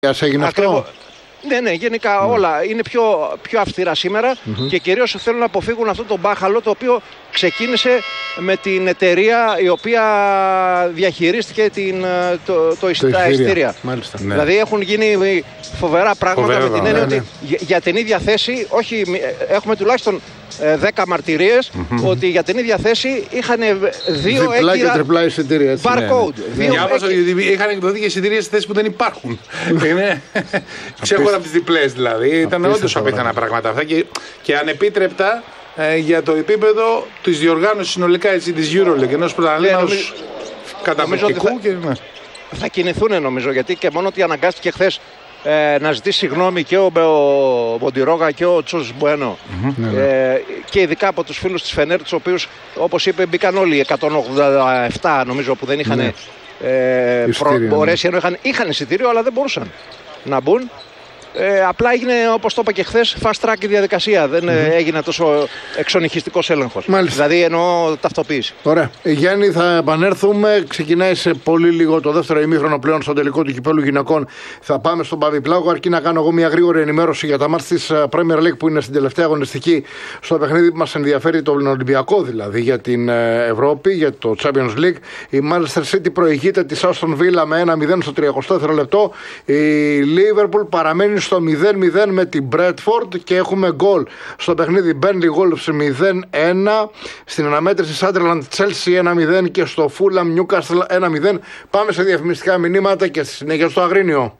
Έγινε αυτό. Ναι, γενικά όλα είναι πιο αυστηρά σήμερα και κυρίως θέλουν να αποφύγουν αυτό το μπάχαλο το οποίο ξεκίνησε με την εταιρεία η οποία διαχειρίστηκε τα εισιτήρια. Ναι. Δηλαδή έχουν γίνει φοβερά πράγματα με την έννοια ότι για την ίδια θέση, όχι, έχουμε τουλάχιστον 10 μαρτυρίες ότι για την ίδια θέση είχαν δύο διπλά έγκυρα και τριπλά εισιτήρια. barcode. Διάβασα ότι είχαν εκδοθεί και εισιτήρια σε θέσεις που δεν υπάρχουν. Ξέχωρα από τις διπλές δηλαδή. Ήταν όντως απίθανα πράγματα αυτά και ανεπίτρεπτα για το επίπεδο της διοργάνωσης συνολικά της EuroLeague, ενός πρωταθλήματος καταπληκτικού. Θα κινηθούν νομίζω, γιατί και μόνο ότι αναγκάστηκε χθες να ζητήσει συγγνώμη και ο Μοντιρόγα και ο Τσος Μπουένο και ειδικά από τους φίλους της Φενέρ, τους οποίους όπως είπε μπήκαν όλοι 187 νομίζω που δεν είχαν μπορέσει, ενώ είχαν εισιτήριο αλλά δεν μπορούσαν να μπουν. Απλά έγινε, όπως το είπα και χθες, fast track η διαδικασία. Δεν έγινε τόσο εξονυχιστικός έλεγχος. Δηλαδή εννοώ ταυτοποίηση. Ωραία. Γιάννη, θα επανέλθουμε. Ξεκινάει σε πολύ λίγο το δεύτερο ημίχρονο πλέον στο τελικό του κυπέλου γυναικών. Θα πάμε στον Παπιπλάγο. Αρκεί να κάνω εγώ μια γρήγορη ενημέρωση για τα μάτς της Premier League που είναι στην τελευταία αγωνιστική. Στο παιχνίδι που μας ενδιαφέρει, τον Ολυμπιακό δηλαδή, για την Ευρώπη, για το Champions League. Η Manchester City προηγείται τη Aston Villa με 1-0 στο 34 λεπτό. Η Liverpool παραμένει στο 0-0 με την Bradford και έχουμε γκολ στο παιχνίδι Burnley Wolves 0-1, στην αναμέτρηση Sunderland Chelsea 1-0 και στο Fulham Newcastle 1-0. Πάμε σε διαφημιστικά μηνύματα και στη συνέχεια στο Αγρίνιο.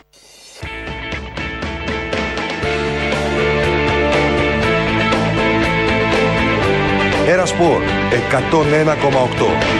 Ένα Σπορ 101,8.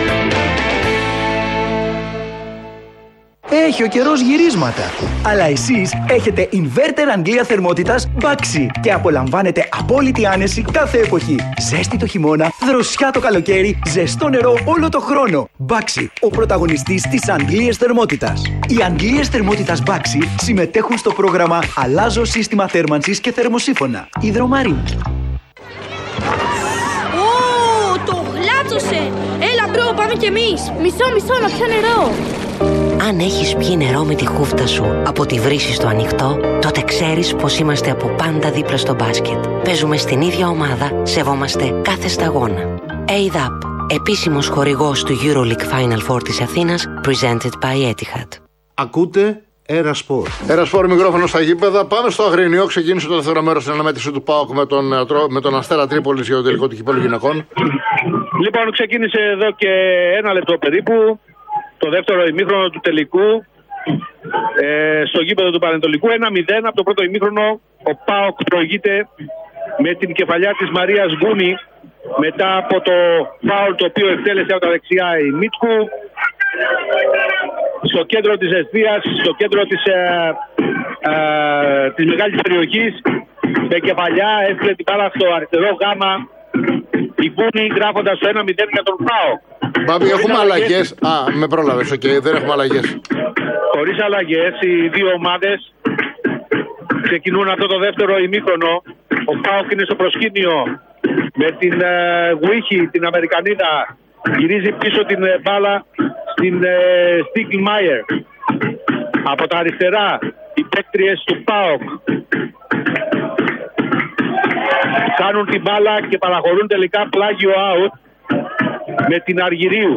Έχει ο καιρός γυρίσματα. Αλλά εσείς έχετε inverter Αγγλία θερμότητας Baxi και απολαμβάνετε απόλυτη άνεση κάθε εποχή. Ζέστη το χειμώνα, δροσιά το καλοκαίρι, ζεστό νερό όλο το χρόνο. Baxi, ο πρωταγωνιστής της Αγγλίας θερμότητας. Οι Αγγλίες θερμότητας Baxi συμμετέχουν στο πρόγραμμα Αλλάζω σύστημα θέρμανσης και θερμοσύφωνα. Υδρομαρίνη. Το γλάτσωσε! Έλα μπρο, πάμε κι εμείς! Μισό, να πιω νερό! Αν έχεις πιει νερό με τη χούφτα σου από τη βρύση στο ανοιχτό, τότε ξέρεις πως είμαστε από πάντα δίπλα στο μπάσκετ. Παίζουμε στην ίδια ομάδα, σεβόμαστε κάθε σταγόνα. ADAP, επίσημος χορηγός του EuroLeague Final Four της Αθήνας, presented by Etihad. Ακούτε Ένα Σπορ. Ένα Σπορ, μικρόφωνο στα γήπεδα. Πάμε στο Αγρίνιο. Ξεκίνησε το δεύτερο μέρος στην αναμέτρηση του ΠΑΟΚ με τον Αστέρα Τρίπολης για το τελικό του κυπέλλου γυναικών. Λοιπόν, ξεκίνησε εδώ και ένα λεπτό περίπου το δεύτερο ημίχρονο του τελικού στο γήπεδο του Πανετολικού. 1-0 από το πρώτο ημίχρονο. Ο ΠΑΟΚ προηγείται με την κεφαλιά της Μαρίας Γκούνη μετά από το φάουλ το οποίο εκτέλεσε από τα δεξιά η Μίτκου. Στο κέντρο της αιστείας, στο κέντρο της μεγάλης περιοχής, με κεφαλιά έστειλε την μπάλα στο αριστερό γάμα η Γκούνη, γράφοντας το 1-0 για τον ΠΑΟΚ. Μπάμπη, έχουμε αλλαγές. Με πρόλαβες, δεν έχουμε αλλαγές. Χωρίς αλλαγές, οι δύο ομάδες ξεκινούν αυτό το δεύτερο ημίχρονο. Ο ΠΑΟΚ είναι στο προσκήνιο με την Γουίχη, την Αμερικανίδα. Γυρίζει πίσω την μπάλα στην Στίγκλμαϊερ. Από τα αριστερά οι παίκτριες του ΠΑΟΚ κάνουν την μπάλα και παραχωρούν τελικά πλάγιο out με την Αργυρίου.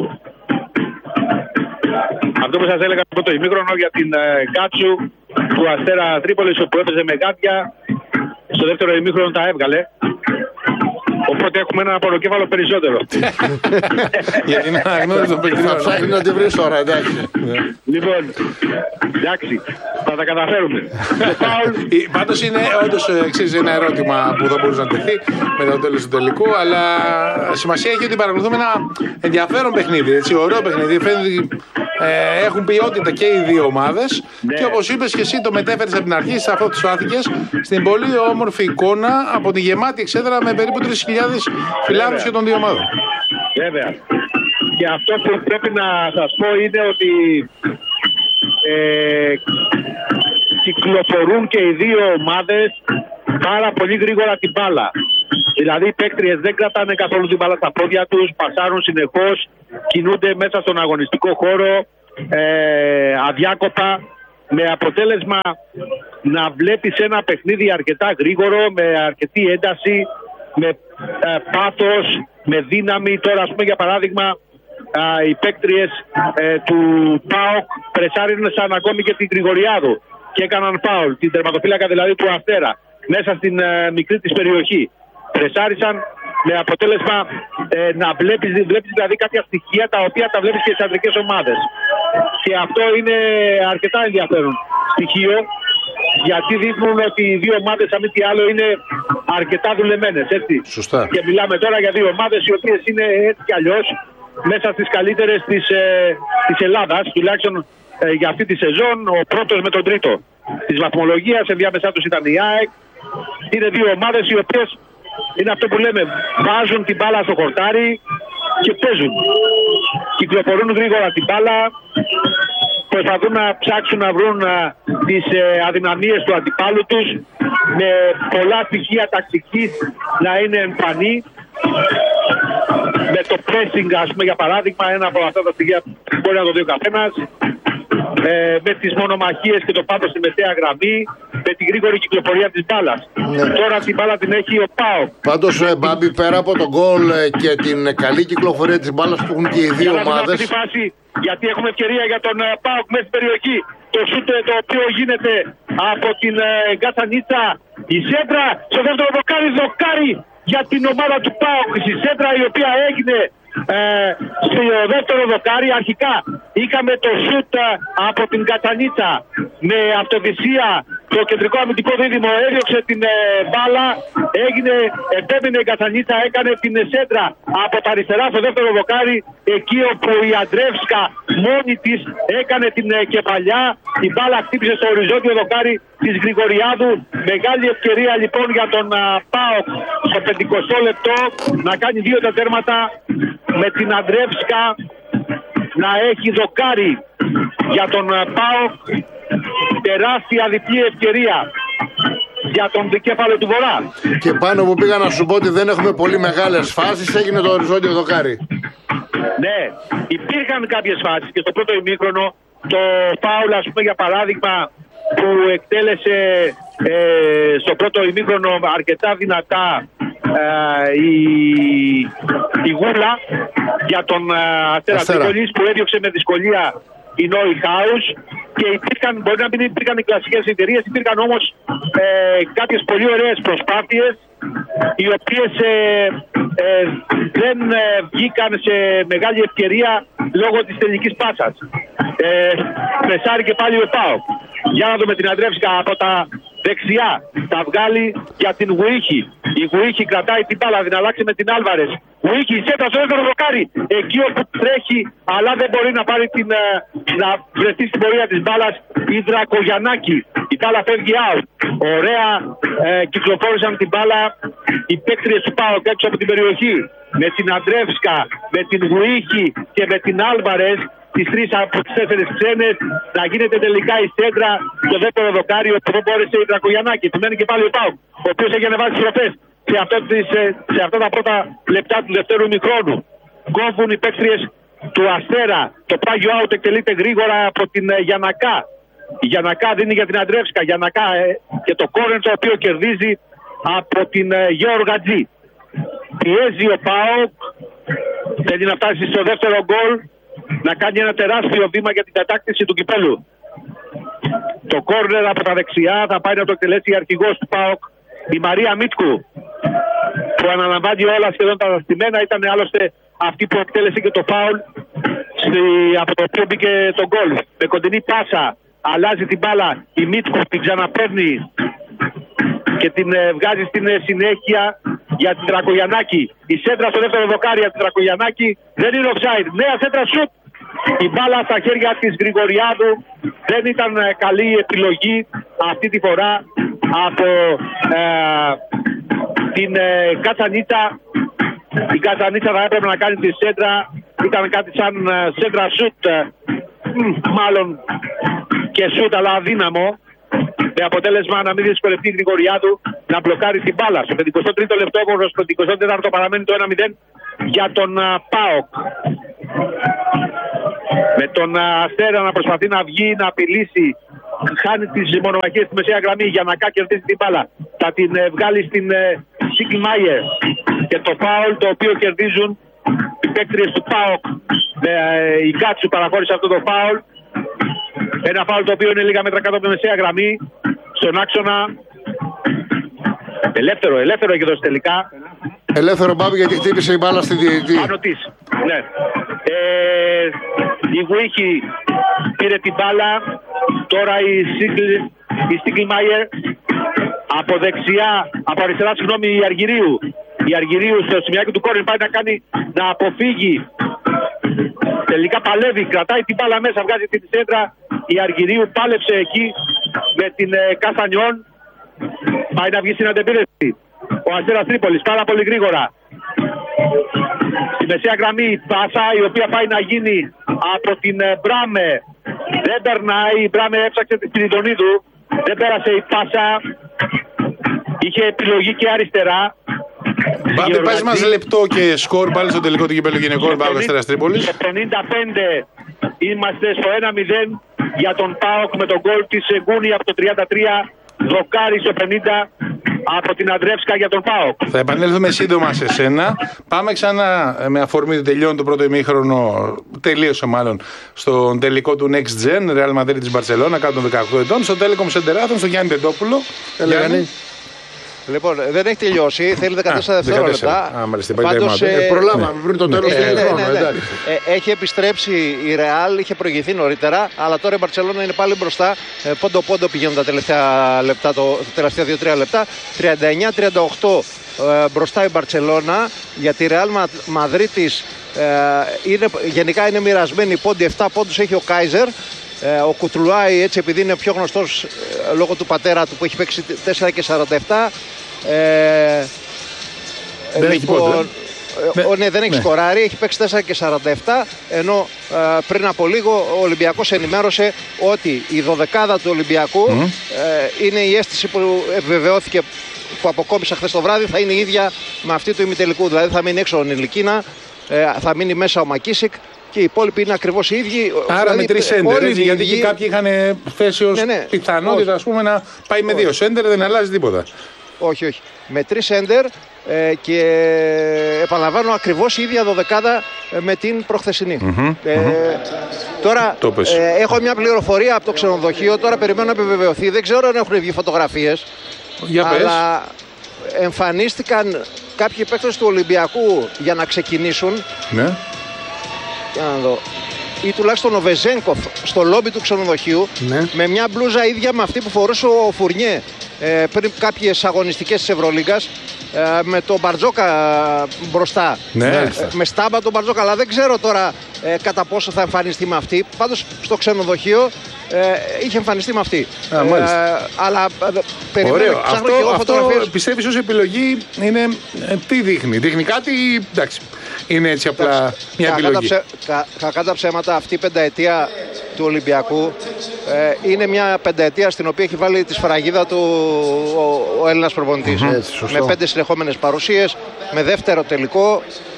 Αυτό που σας έλεγα από το ημίχρονο για την Κάτσου του Αστέρα Τρίπολης, όπου έπαιζε με γάτια, στο δεύτερο ημίχρονο τα έβγαλε. Οπότε έχουμε ένα απορροκέφαλο περισσότερο. Γιατί είναι αναγνώριση των παικτών. Θα ψάχνει να τη βρεις τώρα, εντάξει. Λοιπόν, εντάξει, θα τα καταφέρουμε. Πάντως είναι όντως ένα ερώτημα που δεν μπορούσε να τεθεί με το τέλος του τελικού, αλλά σημασία έχει ότι παρακολουθούμε ένα ενδιαφέρον παιχνίδι, έτσι, ωραίο παιχνίδι. Έχουν ποιότητα και οι δύο ομάδες και όπως είπες και εσύ το μετέφερες από την αρχή στις αυτοθυστάθηκες στην πολύ όμορφη εικόνα από τη γεμάτη εξέδρα με περίπου 3.000 φιλάθλους και των δύο ομάδων. Βέβαια. Και αυτό που πρέπει να σας πω είναι ότι κυκλοφορούν και οι δύο ομάδες πάρα πολύ γρήγορα την μπάλα. Δηλαδή οι παίκτριες δεν κρατάνε καθόλου την μπάλα στα πόδια τους, πασάρουν συνεχώς, κινούνται μέσα στον αγωνιστικό χώρο αδιάκοπα με αποτέλεσμα να βλέπεις ένα παιχνίδι αρκετά γρήγορο, με αρκετή ένταση, με πάθος, με δύναμη. Τώρα, ας πούμε, για παράδειγμα, οι παίκτριες του ΠΑΟΚ πρεσάρισαν ακόμη και την Γρηγοριάδου και έκαναν φάουλ, την τερματοφύλακα δηλαδή του Αστέρα, μέσα στην μικρή της περιοχή. Πρεσάρισαν με αποτέλεσμα να βλέπεις δηλαδή κάποια στοιχεία τα οποία τα βλέπεις και στις αντρικές ομάδες. Και αυτό είναι αρκετά ενδιαφέρον στοιχείο, γιατί δείχνουν ότι οι δύο ομάδες, αν μη τι άλλο, είναι αρκετά δουλεμένες, έτσι. Σωστά. Και μιλάμε τώρα για δύο ομάδες οι οποίες είναι έτσι κι αλλιώς μέσα στις καλύτερες της Ελλάδας, τουλάχιστον για αυτή τη σεζόν, ο πρώτος με τον τρίτο της βαθμολογίας. Ενδιάμεσά τους ήταν η ΑΕΚ. Είναι δύο ομάδες οι οποίες είναι αυτό που λέμε, βάζουν την μπάλα στο χορτάρι και παίζουν. Κυκλοφορούν γρήγορα την μπάλα, προσπαθούν να ψάξουν να βρουν τις αδυναμίες του αντιπάλου τους, με πολλά στοιχεία τακτικής να είναι εμφανή. Με το pressing, ας πούμε, για παράδειγμα, ένα από αυτά τα στοιχεία μπορεί να το δει ο καθένας. Με τις μονομαχίες και το πάτο στη μεσαία γραμμή, με την γρήγορη κυκλοφορία της μπάλας. Τώρα την μπάλα την έχει ο ΠΑΟΚ. Πάντως, Μπάμπη, πέρα από τον γκολ και την καλή κυκλοφορία της μπάλας που έχουν και οι δύο ομάδες. Γιατί έχουμε ευκαιρία για τον ΠΑΟΚ μέσα στην περιοχή. Το σούτ το οποίο γίνεται από την Γκατσανίτσα. Η σέντρα στο δεύτερο δοκάρι για την ομάδα του ΠΑΟΚ. Η σέντρα η οποία έγινε στο δεύτερο δοκάρι. Αρχικά είχαμε το σούτ από την Γκατσανίτσα με αυτοδυσία. Το κεντρικό αμυντικό δίδυμο έδιωξε την μπάλα, επέμεινε η Γκατσανίτσα, έκανε την σέντρα από τα αριστερά στο δεύτερο δοκάρι, εκεί όπου η Αντρεύσκα μόνη της έκανε την κεφαλιά. Η μπάλα χτύπησε στο οριζόντιο δοκάρι της Γρηγοριάδου. Μεγάλη ευκαιρία λοιπόν για τον ΠΑΟΚ στο 50 λεπτό να κάνει 2 τα τέρματα, με την Αντρεύσκα να έχει δοκάρι για τον ΠΑΟΚ. Τεράστια διπλή ευκαιρία για τον δικέφαλο του Βορρά. Και πάνω που πήγα να σου πω ότι δεν έχουμε πολύ μεγάλες φάσεις, έγινε το οριζόντιο δοκάρι. Ναι, υπήρχαν κάποιες φάσεις και στο πρώτο ημίχρονο. Το φάουλ, ας πούμε, για παράδειγμα, που εκτέλεσε στο πρώτο ημίχρονο αρκετά δυνατά η Γούλα για τον Αστέρα Τρίπολης, που έδιωξε με δυσκολία η Νόη Χάους. Και υπήρχαν, μπορεί να μην υπήρχαν οι κλασικές εταιρείες, υπήρχαν όμως κάποιες πολύ ωραίες προσπάθειες, οι οποίες δεν βγήκαν σε μεγάλη ευκαιρία λόγω της τελικής πάσας. Πρεσάρει και πάλι ο ΠΑΟΚ. Για να δούμε την Αντρεύσκα από τα δεξιά. Τα βγάλει για την Γουίχη. Η Γουίχη κρατάει την μπάλα, την αλλάξει με την Άλβαρες. Γουίχη, σέτα στο δεύτερο δοκάρι. Εκεί όπου τρέχει, αλλά δεν μπορεί να πάρει να βρεθεί στην πορεία της μπάλας, η Δρακογιαννάκη. Η μπάλα φεύγει out. Ωραία κυκλοφόρησαν την μπάλα οι παίκτριες του ΠΑΟΚ έξω από την περιοχή. Με την Αντρεύσκα, με την Γουίχη και με την Άλβαρες. Τις 3 από τις 4 ξένες, να γίνεται τελικά η σέντρα στο δεύτερο δοκάριο που δεν μπόρεσε η Δρακογιαννάκη. Επιμένει και πάλι ο ΠΑΟΚ, ο οποίος έχει ανεβάσει στροφές σε αυτά τα πρώτα λεπτά του δευτέρου ημιχρόνου. Κόβουν οι παίκτριες του Αστέρα. Το πάγιο out εκτελείται γρήγορα από την Γιαννακά. Η Γιαννακά δίνει για την Αντρεύσκα. Γιαννακά και το κόρνερ το οποίο κερδίζει από την Γεωργατζή. Πιέζει ο ΠΑΟΚ. Θέλει να φτάσει στο δεύτερο γκολ, να κάνει ένα τεράστιο βήμα για την κατάκτηση του κυπέλου. Το κόρνερ από τα δεξιά θα πάει να το εκτελέσει η αρχηγός του ΠΑΟΚ, η Μαρία Μίτκου, που αναλαμβάνει όλα σχεδόν τα δαστημένα. Ήταν άλλωστε αυτή που εκτέλεσε και το φάουλ από το οποίο μπήκε το γκολ. Με κοντινή πάσα αλλάζει την μπάλα η Μίτκου, την ξαναπαίρνει και την βγάζει στην συνέχεια για την Δρακογιαννάκη. Η σέντρα στο δεύτερο δοκάρι για την Δρακογιαννάκη δεν είναι offside. Νέα σέντρα σουτ. Η μπάλα στα χέρια της Γρηγοριάδου. Δεν ήταν καλή επιλογή αυτή τη φορά από την Κατσανίτσα. Η Κατσανίτσα θα έπρεπε να κάνει τη σέντρα. Ήταν κάτι σαν σέντρα σουτ. Μάλλον και σουτ, αλλά αδύναμο. Με αποτέλεσμα να μην δυσκολευτεί η Γρηγοριάδου να μπλοκάρει την μπάλα. Στο 53ο λεπτό, στο 54ο παραμένει το 1-0 για τον ΠΑΟΚ. Με τον Αστέρα να προσπαθεί να βγει, να απειλήσει χάνει τις μονομαχίες στη μεσαία γραμμή. Γιαννακά κερδίζει την μπάλα. Θα την βγάλει στην Σίκλμαγερ. Και το φάουλ το οποίο κερδίζουν οι παίκτριες του ΠΑΟΚ. Η Κάτσου παραχώρησε αυτό το φάουλ. Ένα φάουλ το οποίο είναι λίγα μέτρα κάτω από τη μεσαία γραμμή. Στον άξονα. Ελεύθερο έχει δώσει τελικά. Ελεύθερο Μπάμπη γιατί χτύπησε η μπάλα στη διαιτητή. Πάνω της. Ναι. Η Γουίχη πήρε την μπάλα. Τώρα η Στίγκλμαγερ από δεξιά, από αριστερά, συγγνώμη, η Αργυρίου. Η Αργυρίου στο σημειάκι του κόρνερ πάει να αποφύγει. Τελικά παλεύει, κρατάει την μπάλα μέσα, βγάζει την σέντρα. Η Αργυρίου πάλεψε εκεί με την Καστανιόν. Πάει να βγει στην αντεπίθεση. Ο Αστέρας Τρίπολης πάρα πολύ γρήγορα. Στη μεσαία γραμμή πάσα η οποία πάει να γίνει από την Μπράμε. Δεν περνάει, η Μπράμε έψαξε την Σπυριδονίδου. Δεν πέρασε η πάσα. Είχε επιλογή και αριστερά. Μπάμπη, πες μας λεπτό και σκορ πάλι στο τελικό του κυπέλλου γυναικών ΠΑΟΚ Αστέρας Τρίπολης. 55 είμαστε στο 1-0 για τον ΠΑΟΚ με τον γκολ της Γκούνη από το 33. Δοκάρι στο 50 από την Αντρεύσκα για τον ΠΑΟΚ. Θα επανέλθουμε σύντομα σε σένα. Πάμε ξανά με αφορμή ότι τελειώνει το πρώτο ημίχρονο, τελείωσε μάλλον, στον τελικό του Next Gen, Real Madrid της Μπαρσελόνα, κάτω των 18 ετών, στο Telecom Center Athens, στον Γιάννη Τεντόπουλο. Γιάννη. Λοιπόν, δεν έχει τελειώσει, θέλει 14 δευτερόλεπτα. Πάντως, προλάβαμε πριν το τέλος του χρόνου. Έχει επιστρέψει η Real, είχε προηγηθεί νωρίτερα, αλλά τώρα η Μπαρσελόνα είναι πάλι μπροστά. Πόντο-πόντο πηγαίνουν τα τελευταία λεπτά, τα τελευταία 2-3 λεπτά. 39-38 μπροστά η Μπαρσελόνα, γιατί η Real Μαδρίτης γενικά είναι μοιρασμένη πόντι, 7 πόντους έχει ο Κάιζερ. Ο Κουτρουλάι, έτσι, επειδή είναι πιο γνωστός λόγω του πατέρα του που έχει παίξει 4 και 47. Δεν έχει πόντο. Ναι, δεν έχει σκοράρει, έχει παίξει 4 και 47. Ενώ πριν από λίγο ο Ολυμπιακός ενημέρωσε ότι η δωδεκάδα του Ολυμπιακού είναι η αίσθηση που επιβεβαιώθηκε, που αποκόμισα χθες το βράδυ, θα είναι η ίδια με αυτή του ημιτελικού. Δηλαδή θα μείνει έξω ο Νιλικίνα, θα μείνει μέσα ο Μακίσικ. Και οι υπόλοιποι είναι ακριβώς οι ίδιοι. Άρα δηλαδή, με 3 σέντερ. Γιατί και κάποιοι είχαν θέσει ως πιθανότητα να πάει με 2 σέντερ, δεν αλλάζει τίποτα. Όχι. Με 3 σέντερ και επαναλαμβάνω ακριβώς η ίδια δωδεκάδα με την προχθεσινή. Τώρα έχω μια πληροφορία από το ξενοδοχείο, τώρα περιμένω να επιβεβαιωθεί. Δεν ξέρω αν έχουν βγει φωτογραφίες. Αλλά εμφανίστηκαν κάποιοι παίκτες του Ολυμπιακού για να ξεκινήσουν. Ναι. Ή τουλάχιστον ο Βεζένκοφ στο λόμπι του ξενοδοχείου, με μια μπλούζα ίδια με αυτή που φορούσε ο Φουρνιέ πριν κάποιες αγωνιστικές της Ευρωλίγκας, με τον Μπαρτζόκα μπροστά, με στάμπα τον Μπαρτζόκα, αλλά δεν ξέρω τώρα κατά πόσο θα εμφανιστεί με αυτή. Πάντως στο ξενοδοχείο είχε εμφανιστεί με αυτή. Αλλά περιμένω, ψάχνω και εγώ φωτογραφίες. Αυτό πιστεύεις ως επιλογή είναι, τι δείχνει? Δείχνει κάτι ή εντάξει, είναι έτσι απλά μια επιλογή? Κακά τα ψέματα, αυτή η πενταετία του Ολυμπιακού είναι μια πενταετία στην οποία έχει βάλει τη σφραγίδα του ο Έλληνας προπονητής. Με 5 συνεχόμενες παρουσίες, με δεύτερο τελικό,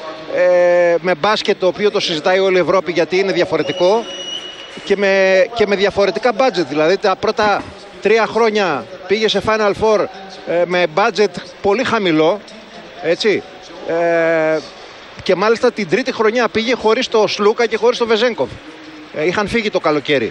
με μπάσκετ το οποίο το συζητάει όλη η Ευρώπη γιατί είναι διαφορετικό και με διαφορετικά budget. Δηλαδή τα πρώτα 3 χρόνια πήγε σε Final Four με budget πολύ χαμηλό, έτσι. Και μάλιστα την τρίτη χρονιά πήγε χωρίς το Σλούκα και χωρίς το Βεζένκοφ. Είχαν φύγει το καλοκαίρι.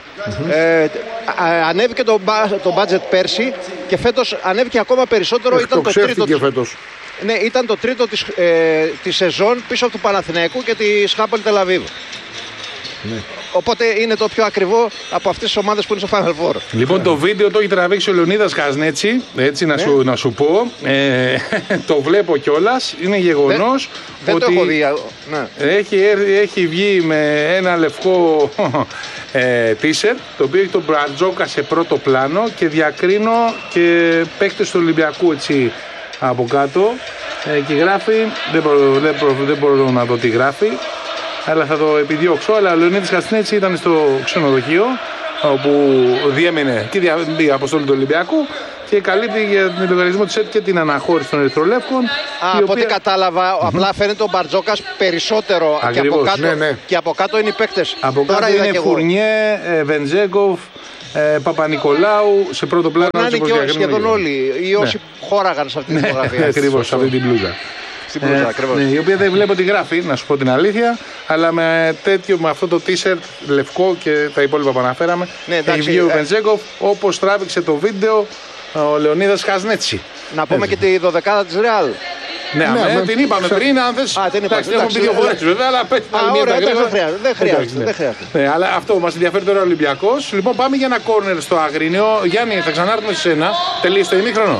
Ανέβηκε το budget πέρσι και φέτος ανέβηκε ακόμα περισσότερο. Ήταν το τρίτο φέτος. Ναι, ήταν το τρίτο της σεζόν πίσω από του Παναθηναϊκού και της Χάπολ Τελαβίβ. Ναι. Οπότε είναι το πιο ακριβό από αυτές τις ομάδες που είναι στο Final Four. Λοιπόν, το βίντεο το έχει τραβήξει ο Λεωνίδας Χασνέτσι, έτσι να σου πω. Το βλέπω κιόλας. Είναι γεγονός δεν ότι το έχω δει. Ναι. Έχει βγει με ένα λευκό t-shirt, το οποίο έχει τον Μπαρτζόκα σε πρώτο πλάνο και διακρίνω και παίκτες του Ολυμπιακού έτσι από κάτω. Και γράφει, δεν μπορώ να δω τι γράφει, αλλά θα το επιδιώξω. Αλλά ο Λεωνίδης Χασνέτσι ήταν στο ξενοδοχείο όπου διέμενε την αποστολή του Ολυμπιακού και καλύπτει για τον λογαριασμό της ΕΤ και την αναχώρηση των Ερυθρολεύκων. Από ό,τι κατάλαβα, απλά φαίνεται ο Μπαρτζόκας περισσότερο. Ακριβώς, και από κάτω είναι οι παίκτες. Από κάτω είναι Φουρνιέ, Βεντζέγκοφ, Παπα-Νικολάου σε πρώτο πλάνο. Να είναι και σχεδόν όλοι ή όσοι χώραγαν σε αυτή τη φωτογραφία. Ακριβώς, σε αυτή την μπλούζα. Η οποία δεν βλέπω τι γράφει, να σου πω την αλήθεια, αλλά με αυτό το t-shirt λευκό και τα υπόλοιπα που αναφέραμε, έχει βγει ο Βεντζέκοφ, όπως τράβηξε το βίντεο ο Λεωνίδας Χαζνέτσι. Να πούμε και τη 12η της Ρεάλ. Ναι, την είπαμε πριν, αν θες. Εντάξει, έχουμε πει 2 φορές βέβαια, αλλά πέτει άλλη μία. Δεν χρειάζεται. Αλλά αυτό μας ενδιαφέρει τώρα ο Ολυμπιακός. Λοιπόν, πάμε για ένα κόρνερ στο Αγρίνιο. Γιάννη, θα ξανάρθουμε σε σένα. Τελείωσε το ημίχρονο.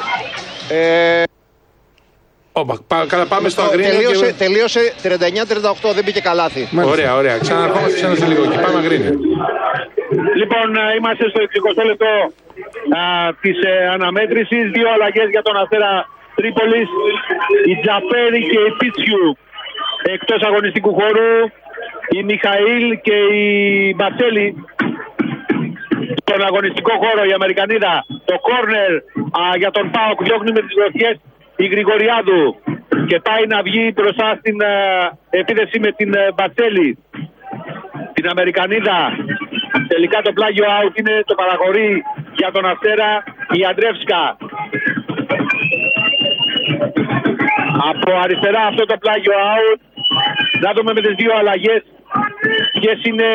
Πάμε στο Αγρίνιο. Τελείωσε 39-38, δεν μπήκε καλάθι. Ωραία. Ξαναρχόμαστε σε ένα σε λίγο και πάμε Αγρίνιο. Λοιπόν, είμαστε στο 60 λεπτό της αναμέτρησης. 2 αλλαγές για τον Αστέρα Τρίπολης. Η Τζαφέρη και η Πίτσιου εκτός αγωνιστικού χώρου. Η Μιχαήλ και η Μπασέλη στον αγωνιστικό χώρο. Η Αμερικανίδα. Το κόρνερ για τον ΠΑΟΚ διώχνει με τις γροθιές η Γρηγοριάδου και πάει να βγει μπροστά στην επίθεση με την Μπασέλη, την Αμερικανίδα. Τελικά το πλάγιο out είναι, το παραχωρεί για τον Αστέρα η Αντρεύσκα. Από αριστερά αυτό το πλάγιο out. Να δούμε με τις 2 αλλαγές ποιες είναι,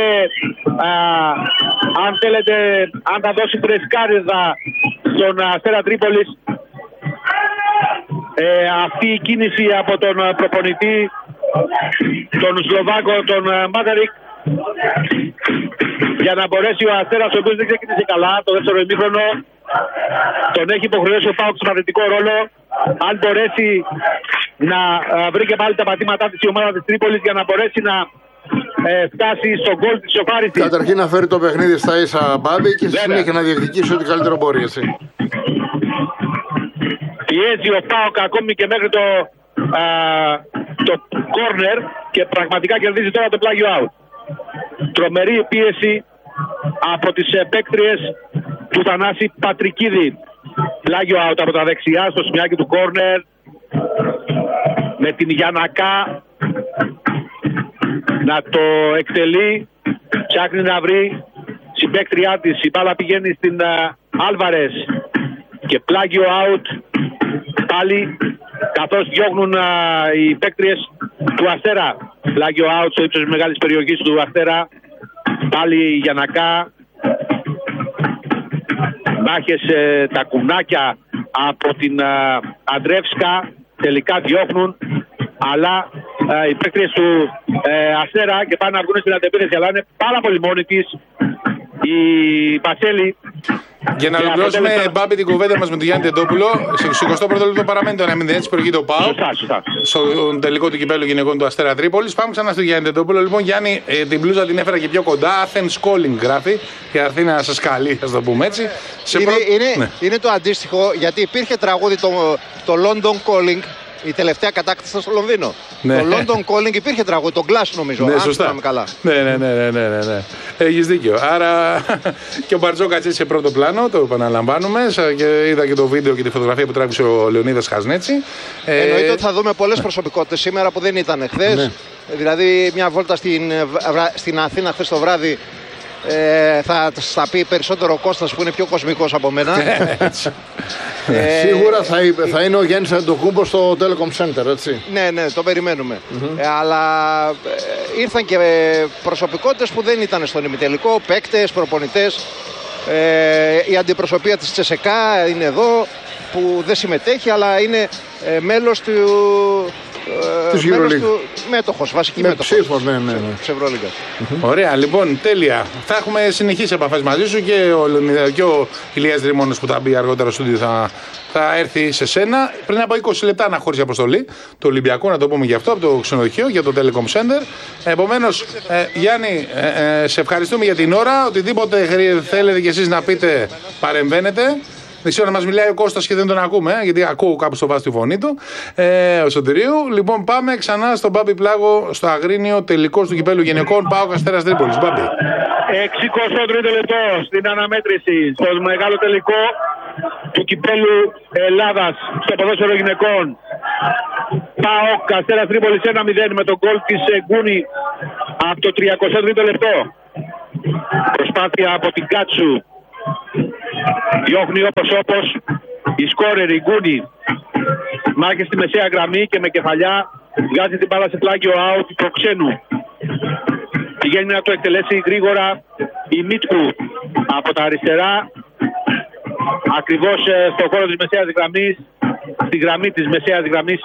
αν θέλετε, αν θα δώσει φρεσκάριδα στον Αστέρα Τρίπολης αυτή η κίνηση από τον προπονητή, τον Σλοβάκο, τον Μάτερικ, για να μπορέσει ο Αστέρας, ο οποίος δεν ξεκίνησε καλά το δεύτερο ημίχρονο, τον έχει υποχρεώσει ο ΠΑΟΚ στον αθλητικό ρόλο, αν μπορέσει να βρει και πάλι τα πατήματά της η ομάδα της Τρίπολης για να μπορέσει να φτάσει στον γκολ της ισοφάρισης. Καταρχήν να φέρει το παιχνίδι στα ίσα, Μπάμπη, και στη συνέχεια να διεκδικήσει ό,τι καλύτερο μπορεί, εσύ. Πιέζει ο ΠΑΟΚ ακόμη και μέχρι το corner και πραγματικά κερδίζει τώρα το πλάγιο out. Τρομερή πίεση από τις παίκτριες του Θανάση Πατρικίδη. Πλάγιο out από τα δεξιά στο σημειάκι του corner με την Γιανακά να το εκτελεί. Ψάχνει να βρει συμπαίκτριά της. Η μπάλα πηγαίνει στην Άλβαρες και πλάγιο out πάλι, καθώς διώχνουν οι παίκτριες του Αστέρα. Πλάγιο out στο ύψος της μεγάλης περιοχής του Αστέρα. Πάλι η Γιανακά. Μάχες τα κουνάκια από την Αντρεύσκα. Τελικά διώχνουν, αλλά οι παίκτριες του Αστέρα και πάνε να βγουν στην αντεπίθεση, αλλά είναι πάρα πολύ μόνη της η Πασέλη. Για να ολοκληρώσουμε, Μπάμπη, την κουβέντα μας με τον Γιάννη Τεντόπουλο, στο 21ο λεπτό παραμένει το 1-0, έτσι προηγείται ο ΠΑΟΚ στον τελικό του κυπέλλου γυναικών του Αστέρα Τρίπολης. Πάμε ξανά στον Γιάννη Τεντόπουλο. Λοιπόν, Γιάννη, την μπλούζα την έφερα και πιο κοντά. Athens Calling γράφει και έρθει να σας καλεί, ας το πούμε έτσι. Είναι το αντίστοιχο, γιατί υπήρχε τραγούδι το London Calling. Η τελευταία κατάκτηση στο Λονδίνο. Ναι. Το London Calling υπήρχε τραγούδι, το Glass νομίζω. Ναι, σωστά. Καλά. Ναι. Έχεις δίκιο. Άρα και ο Μπαρτζόκας έτσι σε πρώτο πλάνο, το επαναλαμβάνουμε. Και είδα και το βίντεο και τη φωτογραφία που τράβηξε ο Λεωνίδας Χαζνέτσι. Εννοείται ότι θα δούμε πολλές προσωπικότητες σήμερα που δεν ήταν χθες. Ναι. Δηλαδή, μια βόλτα στην Αθήνα χθες το βράδυ. Θα στα πει περισσότερο ο Κώστας που είναι πιο κοσμικός από μένα. Σίγουρα θα είναι ο Γιάννης Αντοκούμπος στο Telecom Center, έτσι. Ναι, το περιμένουμε. Αλλά ήρθαν και προσωπικότητες που δεν ήταν στον ημιτελικό, παίκτες, προπονητές. Η αντιπροσωπεία της Τσεσεκά είναι εδώ, που δεν συμμετέχει, αλλά είναι μέλος του... μέτοχος, βασική μέτοχος της Ευρωλίγκας. Ωραία, λοιπόν, τέλεια. Θα έχουμε συνεχείς επαφές μαζί σου και ο Ηλίας Δρυμώνος που θα μπει αργότερα στο στούντιο θα έρθει σε σένα. Πριν από 20 λεπτά αναχώρησε αποστολή του Ολυμπιακού, να το πούμε γι' αυτό, από το ξενοδοχείο, για το Telecom Center. Επομένως, Γιάννη, σε ευχαριστούμε για την ώρα. Οτιδήποτε θέλετε κι εσείς να πείτε, παρεμβαίνετε. Δεν ξέρω να μας μιλάει ο Κώστας και δεν τον ακούμε, γιατί ακούω κάπου στο βάθος τη φωνή του, ο Σωτηρίου. Λοιπόν, πάμε ξανά στον Μπάμπη Πλάγο, στο Αγρίνιο, τελικός του κυπέλλου γυναικών, ΠΑΟΚ Αστέρας Τρίπολης. Μπάμπη. 63ο λεπτό στην αναμέτρηση, στο μεγάλο τελικό του κυπέλλου Ελλάδας στο ποδόσφαιρο γυναικών. ΠΑΟΚ Αστέρας Τρίπολης 1-0 με τον γκολ της Γκούνη από το 33ο λεπτό. Προς προσπάθεια από την Κάτσου. Διώχνει όπως η σκόρερ, η Γκούνη. Μάχη στη μεσαία γραμμή και με κεφαλιά βγάζει την μπάλα σε πλάγιο out του Ξένου. Πηγαίνει να το εκτελέσει γρήγορα η Μίτκου από τα αριστερά, ακριβώς στο χώρο της μεσαίας γραμμής, στη γραμμή της μεσαίας γραμμής.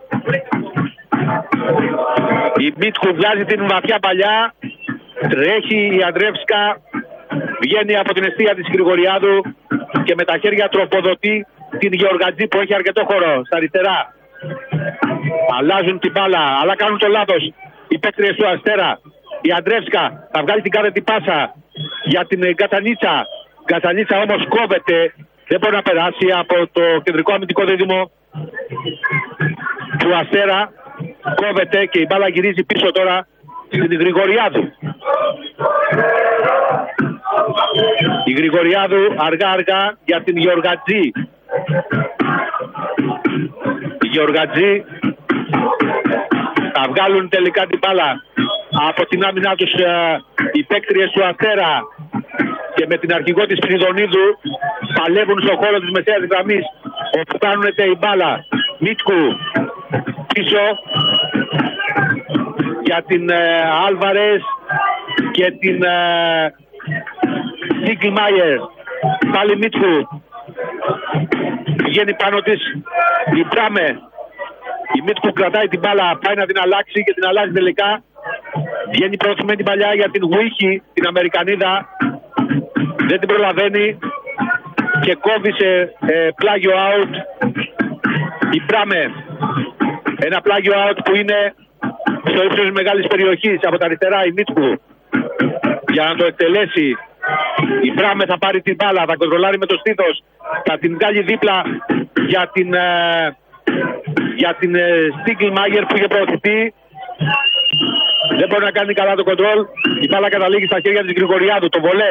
Η Μίτκου βγάζει την βαθιά παλιά, τρέχει η Αντρεύσκα, βγαίνει από την εστία της Γρηγοριάδου και με τα χέρια τροποδοτεί την Γεωργατζή που έχει αρκετό χώρο στα αριστερά. Αλλάζουν την μπάλα, αλλά κάνουν το λάθος οι παίκτριες του Αστέρα. Η Αντρεύσκα θα βγάλει την κάρετη πάσα για την Κατσανίτσα. Κατσανίτσα όμως κόβεται, δεν μπορεί να περάσει από το κεντρικό αμυντικό δίδυμο του Αστέρα. Κόβεται και η μπάλα γυρίζει πίσω τώρα στην Γρηγοριάδου. Η Γρηγοριάδου αργά για την Γεωργατζή. Η Γεωργατζή θα βγάλουν τελικά την μπάλα από την άμυνά τους οι παίκτριες του Αστέρα και με την αρχηγό της Σπυριδονίδου παλεύουν στον χώρο της μεσαίας γραμμής όπου κάνουν η μπάλα. Μίτκου πίσω για την Άλβαρες και την Σίγκλμαϊερ. Πάλι Μίτκου. Πηγαίνει πάνω της η Μπράμε. Η Μίτκου κρατάει την μπάλα, πάει να την αλλάξει και την αλλάζει τελικά. Βγαίνει προωθημένη παλιά για την Γουίχη, την Αμερικανίδα. Δεν την προλαβαίνει και κόβει σε πλάγιο out η Μπράμε. Ένα πλάγιο out που είναι στο ύψος της μεγάλης περιοχής. Από τα αριστερά η Μίτκου για να το εκτελέσει. Η Μπράμε θα πάρει την μπάλα, θα κοντρολάρει με το στήθος, θα την βγάλει δίπλα για την Στίγκλμαγερ που είχε προωθηθεί. Δεν μπορεί να κάνει καλά το κοντρόλ. Η μπάλα καταλήγει στα χέρια της Γρηγοριάδου, το βολέ.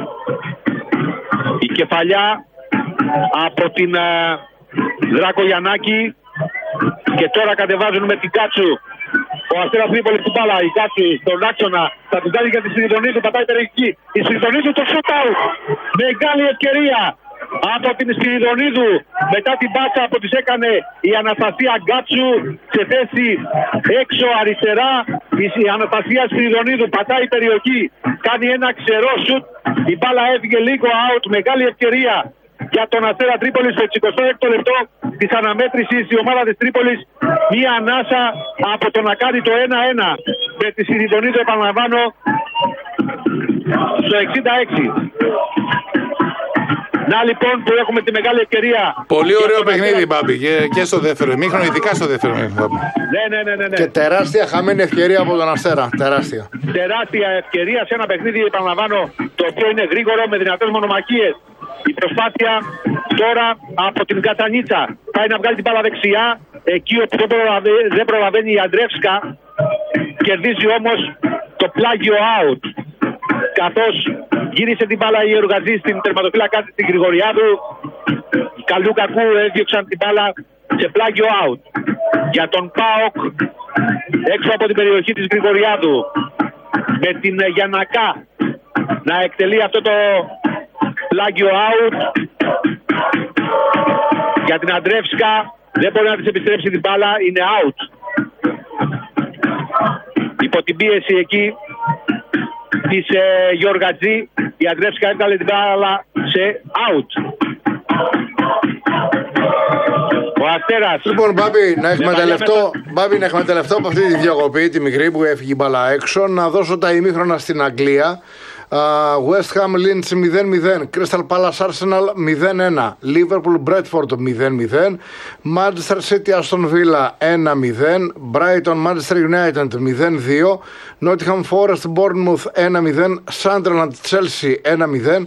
Η κεφαλιά από την Δράκο Γιαννάκη και τώρα κατεβάζουν με την Κάτσου. Ο Αστέρας Τρίπολης στην μπάλα, η Κάτσου στον άξονα, θα την κάνει για τη Σπυριδονίδου, πατάει περιοχή. Η Σπυριδονίδου το shoot out. Μεγάλη ευκαιρία από την Σπυριδονίδου. Μετά την πάτσα που της έκανε η Αναστασία Γκάτσου σε θέση έξω αριστερά. Η Αναστασία Σπυριδονίδου πατάει περιοχή, κάνει ένα ξερό σουτ. Η μπάλα έφυγε λίγο out. Μεγάλη ευκαιρία για τον Αστέρα Τρίπολης στο 26ο λεπτό της αναμέτρησης. Η ομάδα της Τρίπολης μία ανάσα από το να κάνει το 1-1 με τη Σπυριδονίδου, επαναλαμβάνω, στο 66. Να λοιπόν που έχουμε τη μεγάλη ευκαιρία. Πολύ ωραίο παιχνίδι, Μπάμπη, και στο δεύτερο ημίχρονο, ειδικά στο δεύτερο ημίχρονο. Ναι. Και τεράστια χαμένη ευκαιρία από τον Αστέρα. Τεράστια ευκαιρία σε ένα παιχνίδι, επαναλαμβάνω, το οποίο είναι γρήγορο με δυνατές μονομαχίες. Η προσπάθεια τώρα από την Κατσανίτσα. Πάει να βγάλει την μπάλα δεξιά, εκεί όπου δεν προλαβαίνει η Αντρεύσκα. Κερδίζει όμως το πλάγιο out. Καθώς γύρισε την μπάλα η Γεωργατζή στην τερματοφύλακα της Γρηγοριάδου. Καλού κακού έδιωξαν την μπάλα σε πλάγιο out. Για τον ΠΑΟΚ έξω από την περιοχή της Γρηγοριάδου με την Γιαννακά να εκτελεί αυτό το πλάγιο out. Για την Αντρεύσκα δεν μπορεί να της επιστρέψει την μπάλα, είναι out. Υπό την πίεση εκεί της Γεωργατζή, η Αντρεύσκα έβγαλε την μπάλα σε out. Ο Αστέρας. Λοιπόν, Μπάμπη, να εκμεταλλευτώ από αυτή τη διακοπή, τη μικρή που έφυγε η μπάλα έξω, να δώσω τα ημίχρονα στην Αγγλία. West Ham Leeds 0-0, Crystal Palace Arsenal 0-1, Liverpool Bradford 0-0, Manchester City Aston Villa 1-0, Brighton Manchester United 0-2, Nottingham Forest Bournemouth 1-0, Sunderland Chelsea 1-0,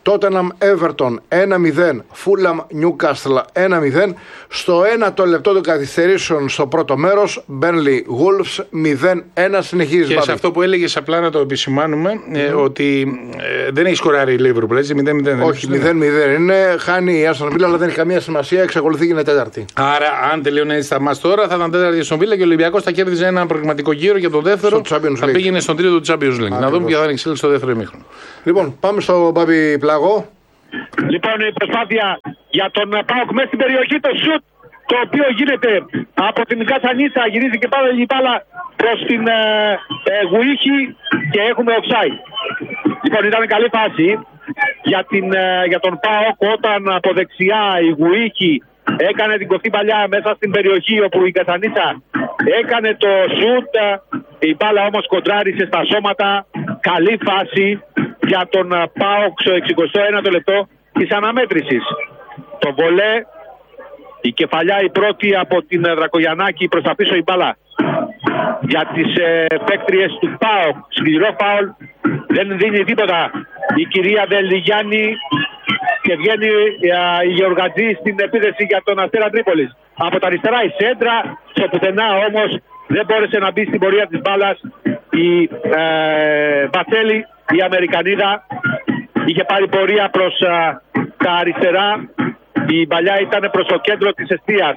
Tottenham Everton 1-0, Fulham Newcastle 1-0. Στο 1 λεπτό των καθυστερήσεων στο πρώτο μέρος, Burnley Wolves 0-1. Συνεχίζει. Και σε αυτό που έλεγες, απλά να το επισημάνουμε, ότι δεν έχει σκοράρει η Liverpool, έτσι, 0-0. Όχι, 0-0 είναι. Χάνει η Aston Villa, αλλά δεν έχει καμία σημασία. Εξακολουθεί και είναι τέταρτη. Άρα, αν τελειώνει έτσι τα μάτς τώρα, θα ήταν τέταρτη στον Villa και ο Ολυμπιακός θα κέρδιζε ένα προγραμματικό γύρο για το δεύτερο. Θα πήγαινε στον τρίτο του Champions League. Να δούμε ποια θα είναι η εξέλιξη στο δεύτερο ημίχρονο. Λοιπόν, πάμε στο Μπάμπη Πλάγο. Λοιπόν, η προσπάθεια για τον ΠΑΟΚ μέσα στην περιοχή, το σουτ το οποίο γίνεται από την Κατσανίτσα, γυρίζει και πάλι η μπάλα προς την Γουίχη και έχουμε offside. Λοιπόν, ήταν καλή φάση για τον ΠΑΟΚ όταν από δεξιά η Γουίχη έκανε την κοφτή παλιά μέσα στην περιοχή όπου η Κατσανίτσα έκανε το σουτ. Η μπάλα όμως κοντράρισε στα σώματα. Καλή φάση για τον ΠΑΟΚ στο 69ο λεπτό της αναμέτρησης. Το βολέ, η κεφαλιά η πρώτη από την Δρακογιαννάκη, προς τα πίσω η μπάλα για τις παίκτριες του ΠΑΟΚ. Σκληρό φάουλ, δεν δίνει τίποτα η κυρία Δελιγιάννη και βγαίνει η Γεωργατζή στην επίδεση για τον Αστέρα Τρίπολης. Από τα αριστερά η σέντρα, στο πουθενά όμως δεν μπόρεσε να μπει στην πορεία της μπάλας η Μπατσέλη, η Αμερικανίδα. Είχε πάρει πορεία προς τα αριστερά. Η παλιά ήταν προς το κέντρο της εστίας.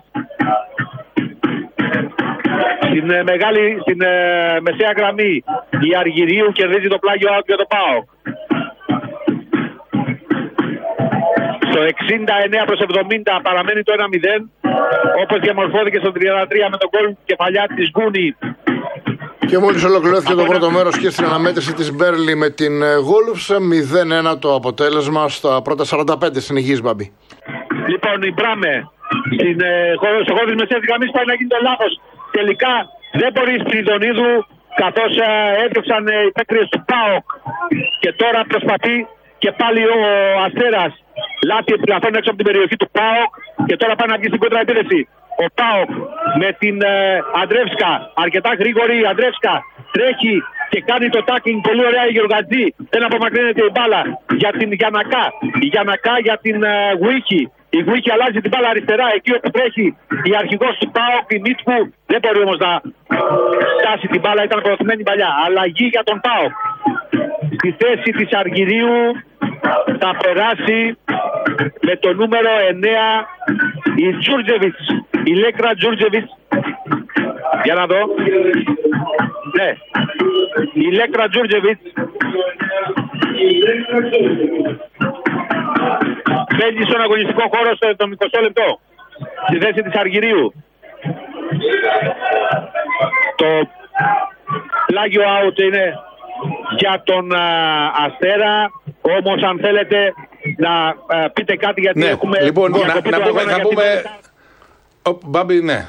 Στην μεσαία γραμμή η Αργυρίου κερδίζει το πλάγιο out για το ΠΑΟΚ. Στο 69/70 παραμένει το 1-0, όπως διαμορφώθηκε στο 33 με τον γκολ κεφαλιά της Γκούνη. Και μόλις ολοκληρώθηκε το πρώτο μέρος και στην αναμέτρηση της Μπέρλι με την Wolves, 0-1 το αποτέλεσμα στα πρώτα 45. Συνεχίζει, Μπάμπη. Λοιπόν, η Μπράμε στο χώρο της μεσαίας γραμμής πάει να γίνει το λάθος. Τελικά δεν μπορεί η Σπυριδονίδου, καθώς έδιωξαν οι παίκτριες του ΠΑΟΚ και τώρα προσπαθεί και πάλι ο Αστέρας. Λάθη επιλαθών έξω από την περιοχή του ΠΑΟΚ και τώρα πάει να βγει στην κόντρα επίθεση. Ο ΠΑΟΚ με την Αντρεύσκα, αρκετά γρήγορη η Αντρεύσκα, τρέχει και κάνει το τάκινγκ πολύ ωραία η Γεωργατζή. Δεν απομακρύνεται η μπάλα για την Γιανακά. Η Γιανακά για την Γουίχη. Η Γουίχη αλλάζει την μπάλα αριστερά, εκεί όπου τρέχει η αρχηγός του ΠΑΟΚ, η Μίτσκου. Δεν μπορεί όμως να φτάσει την μπάλα, ήταν προωθημένη παλιά. Αλλαγή για τον ΠΑΟΚ. Στη θέση της Αργυρίου θα περάσει με το νούμερο 9 η Τζούρτζεβιτς, η Λέκρα Τζούρτζεβιτς. Για να δω. Ναι, η Λέκρα Τζούρτζεβιτς μπαίνει στον αγωνιστικό χώρο στο 70 λεπτό στη θέση της Αργυρίου. Το πλάγιο out είναι για τον Αστέρα, όμως αν θέλετε να πείτε κάτι γιατί έχουμε... Λοιπόν, να πούμε... Μπάμπη, ναι.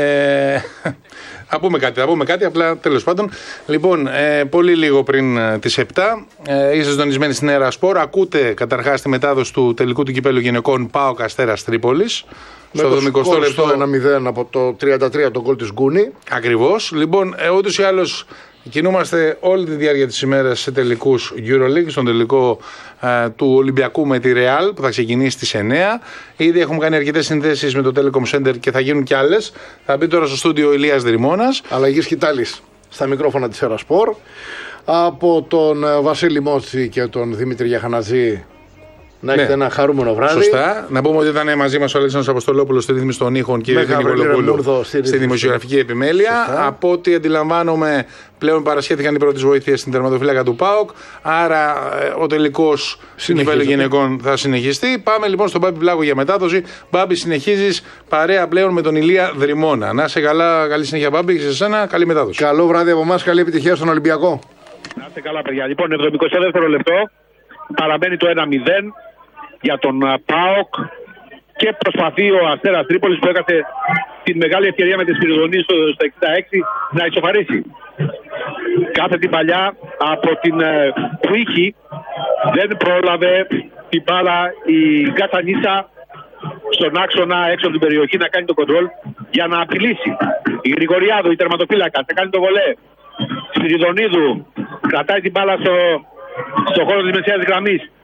Θα πούμε κάτι, απλά τέλος πάντων. Λοιπόν, πολύ λίγο πριν τις 7, είστε συντονισμένοι στην Έρα Σπορ. Ακούτε καταρχάς τη μετάδοση του τελικού του κυπέλλου γυναικών ΠΑΟΚ Αστέρας Τρίπολης. Στο 70 λεπτό. 1-0 από το 33 το γκολ της Γκούνη. Ακριβώς. Λοιπόν, ούτως ή άλλως κινούμαστε όλη τη διάρκεια της ημέρας σε τελικούς EuroLeague, στον τελικό του Ολυμπιακού με τη Real που θα ξεκινήσει στις 9. Ήδη έχουμε κάνει αρκετές συνδέσεις με το Telecom Center και θα γίνουν κι άλλες. Θα μπει τώρα στο στούντιο ο Ηλίας Δρυμώνας. Αλλαγή Σκητάλης στα μικρόφωνα της Έρα Σπορ. Από τον Βασίλη Μότσι και τον Δημήτρη Γιαχανατζή. Να έχετε ένα χαρούμενο βράδυ. Σωστά. Να πούμε ότι ήταν μαζί μας ο Αλέξανδρος Αποστολόπουλος στη ρύθμιση των ήχων και η Νικολοπούλου στη δημοσιογραφική επιμέλεια. Σωστά. Από ό,τι αντιλαμβάνομαι, πλέον παρασχέθηκαν οι πρώτες βοήθειες στην τερματοφύλακα του ΠΑΟΚ. Άρα ο τελικός κυπέλλου γυναικών θα συνεχιστεί. Πάμε λοιπόν στον Μπάμπη Πλάγο για μετάδοση. Μπάμπη, συνεχίζεις παρέα πλέον με τον Ηλία Δρυμώνα. Να είσαι καλά, καλή συνέχεια Μπάμπη, και σε εσένα καλή μετάδοση. Καλό βράδυ από εμάς, καλή επιτυχία στον Ολυμπιακό. Να είστε καλά, παιδιά. Λοιπόν, 72 λεπτό παραμένει το 1-0 για τον ΠΑΟΚ και προσπαθεί ο Αστέρας Τρίπολης που έκασε την μεγάλη ευκαιρία με τη Σπυριδονή στο 66 να ισοφαρίσει. Κάθε την παλιά από την Κουίχη δεν πρόλαβε την μπάλα η Κατσανίτσα στον άξονα έξω από την περιοχή να κάνει το κοντρόλ για να απειλήσει. Η Γρηγοριάδου, η τερματοφύλακα, θα κάνει το βολέ. Σπυριδονίδου κρατάει την μπάλα στο χώρο της μεσαίας γραμμής.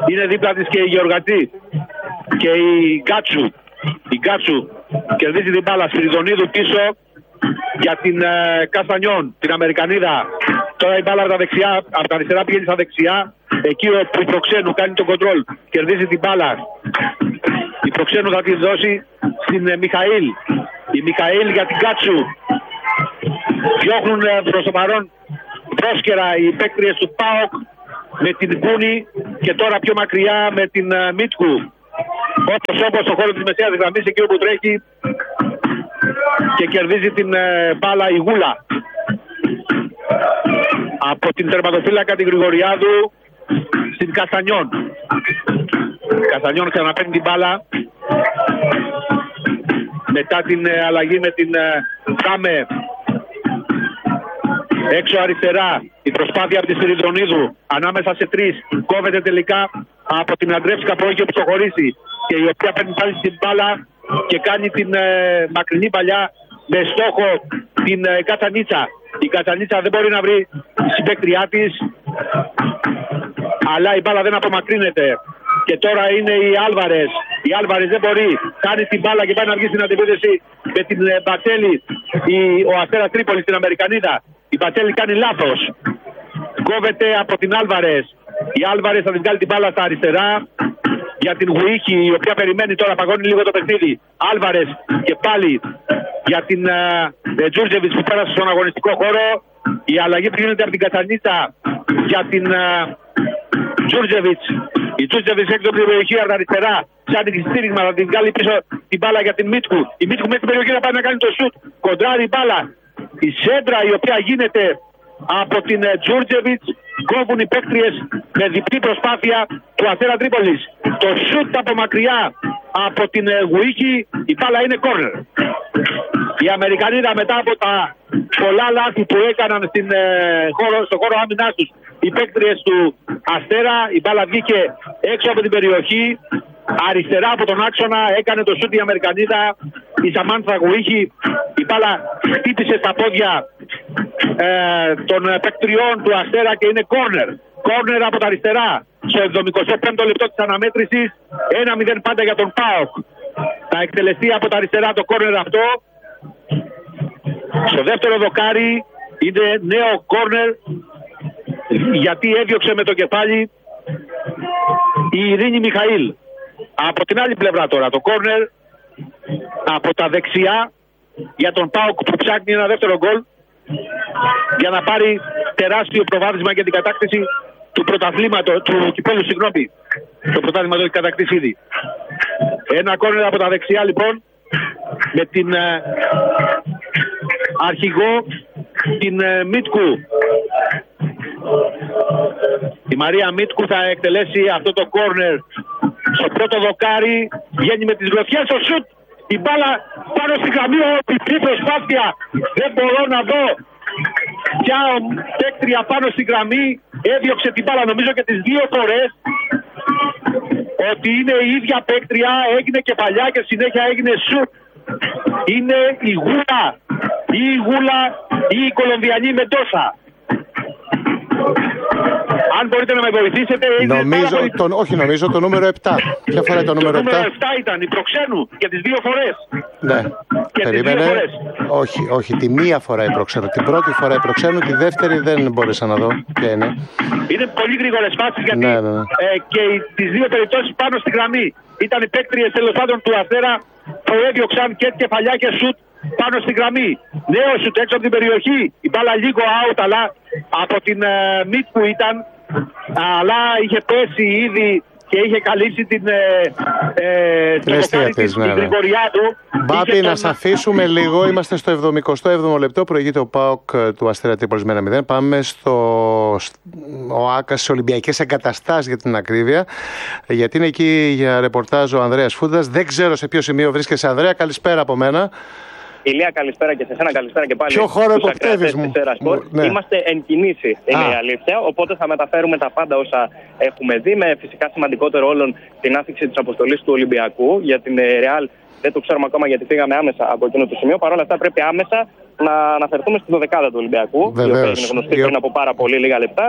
Είναι δίπλα της και η Γεωργατζή και η Γκάτσου. Η Γκάτσου κερδίζει την μπάλα. Σπυριδονίδου πίσω για την Καστανιόν, την Αμερικανίδα. Τώρα η μπάλα από τα δεξιά, από τα αριστερά πηγαίνει στα δεξιά. Εκεί όπου η Προξένου κάνει τον κοντρόλ, κερδίζει την μπάλα. Η Προξένου θα τη δώσει στην Μιχαήλ. Η Μιχαήλ για την Κάτσου. Διώχνουν προς το παρόν πρόσκαιρα οι παίκτριες του ΠΑΟΚ με την Κούνη και τώρα πιο μακριά με την Μίτκου. Όπως στο χώρο της μεσαίας γραμμής, εκεί όπου τρέχει και κερδίζει την μπάλα η Γούλα. Από την τερματοφύλακα την Γρηγοριάδου στην Καστανιόν. Καστανιόν ξαναπαίρνει την μπάλα μετά την αλλαγή με την Κάμε. Έξω αριστερά η προσπάθεια από τη Σπυριδονίδου ανάμεσα σε τρεις. Κόβεται τελικά από την Αντρεύσκα που έχει οπισθοχωρήσει και η οποία παίρνει πάλι την μπάλα και κάνει την μακρινή παλιά με στόχο την Κατσανίτσα. Η Κατσανίτσα δεν μπορεί να βρει τη συμπαίκτριά της, αλλά η μπάλα δεν απομακρύνεται. Και τώρα είναι η Άλβαρες. Η Άλβαρες δεν μπορεί. Κάνει την μπάλα και πάει να βγει στην αντιπίθεση με την Μπατσέλη. Ο Αστέρας Τρίπολης στην Αμερικανίδα. Η Μπατσέλη κάνει λάθος. Κόβεται από την Άλβαρες. Η Άλβαρες θα την βγάλει την μπάλα στα αριστερά για την Γουίχη, η οποία περιμένει τώρα, παγώνει λίγο το παιχνίδι. Άλβαρες και πάλι για την Τζούρτζεβιτς που πέρασε στον αγωνιστικό χώρο. Η αλλαγή που γίνεται από την Κατσανίτσα για την Τζούρτζεβιτς. Η Τζούρτζεβιτς έξω από την περιοχή από τα αριστερά. Σαν την στήριγμα θα την βγάλει πίσω την μπάλα για την Μίτκου. Η Μίτκου μέχρι την περιοχή θα πάει να κάνει το σουτ. Κοντράρει η μπάλα. Η σέντρα η οποία γίνεται από την Τζούρτζεβιτς. Κόβουν οι παίκτριες με διπλή προσπάθεια του Αστέρα Τρίπολης. Το σουτ από μακριά από την Γουίκη. Η μπάλα είναι κόρνερ. Η Αμερικανίδα μετά από τα πολλά λάθη που έκαναν στο χώρο άμυνάς τους οι παίκτριες του Αστέρα, η μπάλα βγήκε έξω από την περιοχή. Αριστερά από τον άξονα έκανε το σούτ η Αμερικανίδα. Η Σαμάνθα Γουίχη. Η μπάλα χτύπησε στα πόδια των παικτριών του Αστέρα και είναι κόρνερ. Κόρνερ από τα αριστερά. Στο 75ο λεπτό της αναμέτρησης. 1-0 πάντα για τον ΠΑΟΚ. Θα εκτελεστεί από τα αριστερά το κόρνερ αυτό. Στο δεύτερο δοκάρι είναι νέο κόρνερ, γιατί έδιωξε με το κεφάλι η Ειρήνη Μιχαήλ. Από την άλλη πλευρά τώρα το κόρνερ από τα δεξιά για τον ΠΑΟΚ που ψάχνει ένα δεύτερο γκολ για να πάρει τεράστιο προβάδισμα για την κατάκτηση του πρωταθλήματος, του κυπέλλου, συγγνώμη. Το πρωτάθλημα το έχει κατακτήσει ήδη. Ένα κόρνερ από τα δεξιά λοιπόν με την αρχηγό την Μίτκου. Η Μαρία Μίτκου θα εκτελέσει αυτό το κόρνερ στο πρώτο δοκάρι. Βγαίνει με τις γροθιές στο σουτ. Η μπάλα πάνω στη γραμμή, η προσπάθεια. Δεν μπορώ να δω ποια παίκτρια πάνω στη γραμμή. Έδιωξε την μπάλα νομίζω και τις δύο φορές. Ότι είναι η ίδια παίκτρια, έγινε κεφαλιά και συνέχεια έγινε σουτ. Είναι η Γούλα ή η Κολομβιανή Μεντόσα. Αν μπορείτε να με βοηθήσετε. Νομίζω το νούμερο 7. Ποια φορά το νούμερο 7? Το νούμερο 7 ήταν η Προξένου και τις δύο φορές. Ναι. Περίμενε. Όχι, τη μία φορά η Προξένου. Την πρώτη φορά η Προξένου, τη δεύτερη δεν μπόρεσα να δω. Είναι πολύ γρήγορες φάσεις γιατί και τις δύο περιπτώσεις πάνω στη γραμμή. Ήταν οι παίκτριες τέλος πάντων του Αστέρα που έδιωξαν και κεφαλιά και σουτ πάνω στη γραμμή. Νέο σουτ έξω από την περιοχή. Η μπάλα λίγο out, αλλά από την Μίτκου ήταν. Αλλά είχε πέσει ήδη και είχε καλύψει την αιστεία της Γρηγοριάδου. Μπάπη, να σας αφήσουμε λίγο. Είμαστε στο 77ο λεπτό. Προηγείται ο ΠΑΟΚ του Αστέρα Τρίπολης με 1-0. Πάμε στο ΟΑΚΑ, στις Ολυμπιακές Εγκαταστάσεις για την ακρίβεια. Γιατί είναι εκεί για ρεπορτάζ ο Ανδρέας Φούντας. Δεν ξέρω σε ποιο σημείο βρίσκεσαι, Ανδρέα. Καλησπέρα από μένα. Ηλία, καλησπέρα και σε εσένα, καλησπέρα και πάλι. Ποιο χώρο υποπτεύεις μου? Ναι. Είμαστε εν κινήσει, είναι η αλήθεια. Οπότε θα μεταφέρουμε τα πάντα όσα έχουμε δει. Με φυσικά σημαντικότερο όλων την άφηξη της αποστολής του Ολυμπιακού. Για την Ρεάλ δεν το ξέρουμε ακόμα γιατί φύγαμε άμεσα από εκείνο το σημείο. Παρ' όλα αυτά πρέπει άμεσα να αναφερθούμε στη 12η του Ολυμπιακού. Βεβαίως. Η οποία έγινε γνωστή πριν από πάρα πολύ λίγα λεπτά.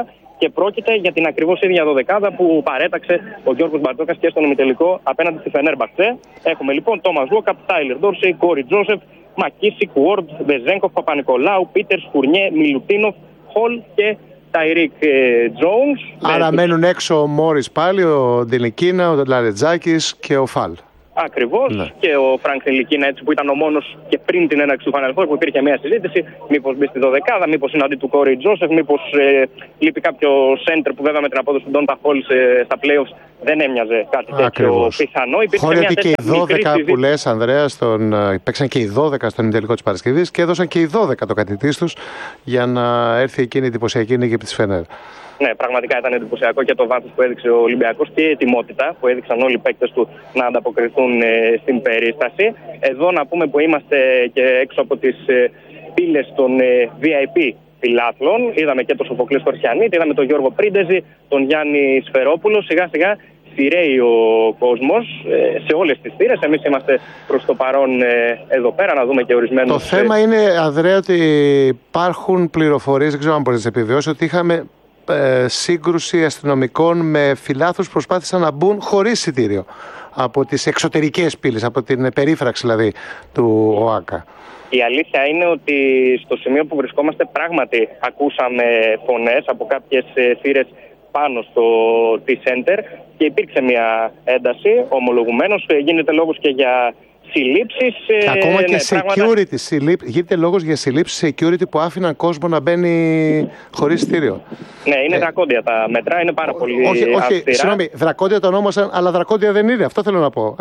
και πρόκειται για την ακριβώς ίδια δωδεκάδα που παρέταξε ο Γιώργος Μπαρτζόκας και στον ημιτελικό απέναντι στη Φενέρμπαχτσε. Έχουμε λοιπόν Τόμας Λόκαπ, Τάιλερ Ντόρσεϊ, Κόρι Τζόσεφ, Μακίσικ, Ward, Βεζέγκοφ, Παπα-Νικολάου, Πίτερς, Φουρνιέ, Μιλουτίνοφ, Χολ και Ταϊρίκ Τζόουνς. Άρα μένουν έξω ο Μόρις πάλι, ο Ντιλικίνα, ο Λαρετζάκης και ο Φαλ. Ακριβώς, ναι. Και ο Φρανκ Ντιλικίνα, έτσι που ήταν ο μόνος και πριν την έναρξη του Final Four που υπήρχε μια συζήτηση. Μήπως μπει στη δωδεκάδα, μήπως είναι αντί του Κόρι Τζόσεφ, μήπως λείπει κάποιο center που βέβαια με την απόδοση του Ντόντα Χολ στα playoffs δεν έμοιαζε κάτι τέτοιο πιθανό. Χώρια και οι 12 που λες, Ανδρέα, παίξαν και οι 12 στον ημιτελικό της Παρασκευής και έδωσαν και οι 12 το κατητής τους για να έρθει εκείνη η εντυπωσιακή νίκη της Φενέρ. Ναι, πραγματικά ήταν εντυπωσιακό και το βάθος που έδειξε ο Ολυμπιακός και η ετοιμότητα που έδειξαν όλοι οι παίκτες του να ανταποκριθούν στην περίσταση. Εδώ να πούμε που είμαστε και έξω από τις πύλες των VIP φιλάθλων. Είδαμε και τον Σοφοκλή Χορσιανίτη, είδαμε τον Γιώργο Πρίντεζη, τον Γιάννη Σφερόπουλο. Σιγά σιγά σειραίει ο κόσμος σε όλες τις θύρες. Εμείς είμαστε προς το παρόν εδώ πέρα να δούμε και ορισμένους. Το θέμα είναι, Ανδρέα, ότι υπάρχουν πληροφορίες, δεν ξέρω αν μπορείς να επιβεβαιώσεις, ότι είχαμε σύγκρουση αστυνομικών με φιλάθλους που προσπάθησαν να μπουν χωρίς εισιτήριο από τις εξωτερικές πύλες, από την περίφραξη δηλαδή του ΟΑΚΑ. Η αλήθεια είναι ότι στο σημείο που βρισκόμαστε πράγματι ακούσαμε φωνές από κάποιες θύρες πάνω στο T-Center και υπήρξε μια ένταση ομολογουμένως. Γίνεται λόγος και για συλλήψεις. Ακόμα και security. Γίνεται λόγος για συλλήψεις security που άφηναν κόσμο να μπαίνει χωρίς εισιτήριο. Ναι, είναι δρακόντια τα μέτρα, είναι πάρα πολύ αυστηρά. Συγγνώμη, δρακόντια το ονόμασαν, αλλά δρακόντια δεν είναι. Αυτό θέλω να πω.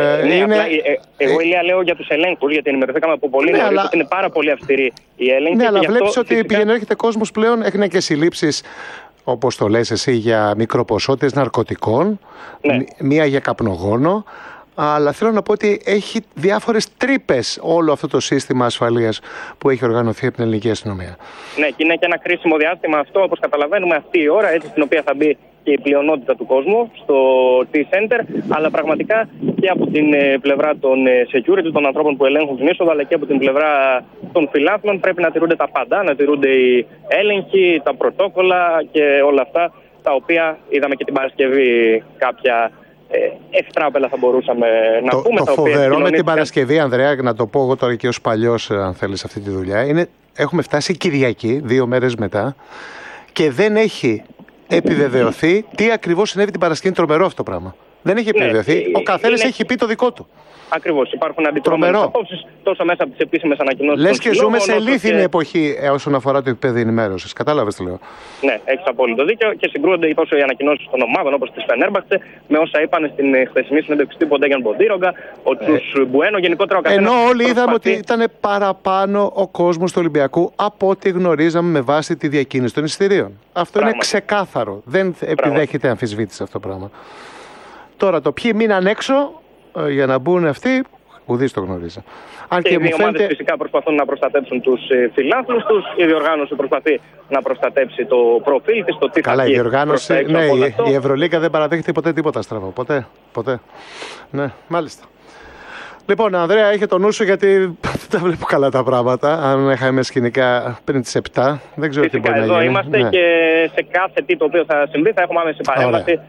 Εγώ Ηλία λέω για τους ελέγχους, γιατί ενημερωθήκαμε από πολύ νωρίς ότι είναι πάρα πολύ αυστηρή η έλεγχη. Ναι, αλλά βλέπεις ότι πηγαίνει έρχεται κόσμος πλέον, έχουν και συλλήψεις, όπως το λες εσύ, για μικροποσότητες ναρκωτικών, μία για καπνογόνο. Αλλά θέλω να πω ότι έχει διάφορες τρύπες όλο αυτό το σύστημα ασφαλείας που έχει οργανωθεί από την ελληνική αστυνομία. Ναι, και είναι και ένα κρίσιμο διάστημα αυτό, όπως καταλαβαίνουμε, αυτή η ώρα, έτσι στην οποία θα μπει και η πλειονότητα του κόσμου στο T-Center, αλλά πραγματικά και από την πλευρά των security, των ανθρώπων που ελέγχουν την είσοδο, αλλά και από την πλευρά των φιλάθλων πρέπει να τηρούνται τα πάντα, να τηρούνται οι έλεγχοι, τα πρωτόκολλα και όλα αυτά, τα οποία είδαμε και την Παρασκευή κάποια ευτράπελα θα μπορούσαμε να πούμε. Το φοβερό με την Παρασκευή, Ανδρέα, να το πω εγώ τώρα και ως παλιός, αν θέλεις, αυτή τη δουλειά, είναι έχουμε φτάσει Κυριακή, 2 μέρες μετά, και δεν έχει επιβεβαιωθεί τι ακριβώς συνέβη την Παρασκευή. Τρομερό αυτό το πράγμα. Δεν έχει επιβεβαιωθεί. Ο καθένας έχει πει το δικό του. Ακριβώς. Υπάρχουν αντιτρομερές απόψεις τόσο μέσα από τις επίσημες ανακοινώσεις. Λες και ζούμε σε λίθινη εποχή όσον αφορά το επίπεδο ενημέρωσης. Κατάλαβες τι λέω. Ναι, έχεις απόλυτο δίκιο και συγκρούονται τόσο οι ανακοινώσεις των ομάδων όπως της Φενέρμπαχτσε με όσα είπαν στην χθεσινή συνέντευξη τύπου ο Ντέγιαν Μποντίρογκα, ο Τσους Μπουένο, γενικότερα ο καθένας. Ενώ όλοι είδαμε ότι ήταν παραπάνω ο κόσμος του Ολυμπιακού από ό,τι γνωρίζαμε με βάση τη διακίνηση των εισιτηρίων. Αυτό είναι ξεκάθαρο. Δεν επιδέχεται αμφισβήτηση αυτό το πράγμα. Τώρα το ποιοι μείναν έξω για να μπουν αυτοί, ουδής το γνωρίζει. Αν και οι δύο ομάδες φυσικά προσπαθούν να προστατέψουν τους φιλάθλους τους. Η διοργάνωση προσπαθεί να προστατέψει το προφίλ της, το τι θα γίνει. Καλά, η διοργάνωση, ναι, η Ευρωλίγκα δεν παραδέχεται ποτέ τίποτα στραβό. Ποτέ. Ναι, μάλιστα. Λοιπόν, Ανδρέα, έχει το νου σου γιατί δεν τα βλέπω καλά τα πράγματα. Αν είχαμε σκηνικά πριν τις 7, δεν ξέρω φυσικά, τι μπορεί να γίνει. Εδώ είμαστε και σε κάθε τι το οποίο θα συμβεί θα έχουμε άμεση παρέμβαση.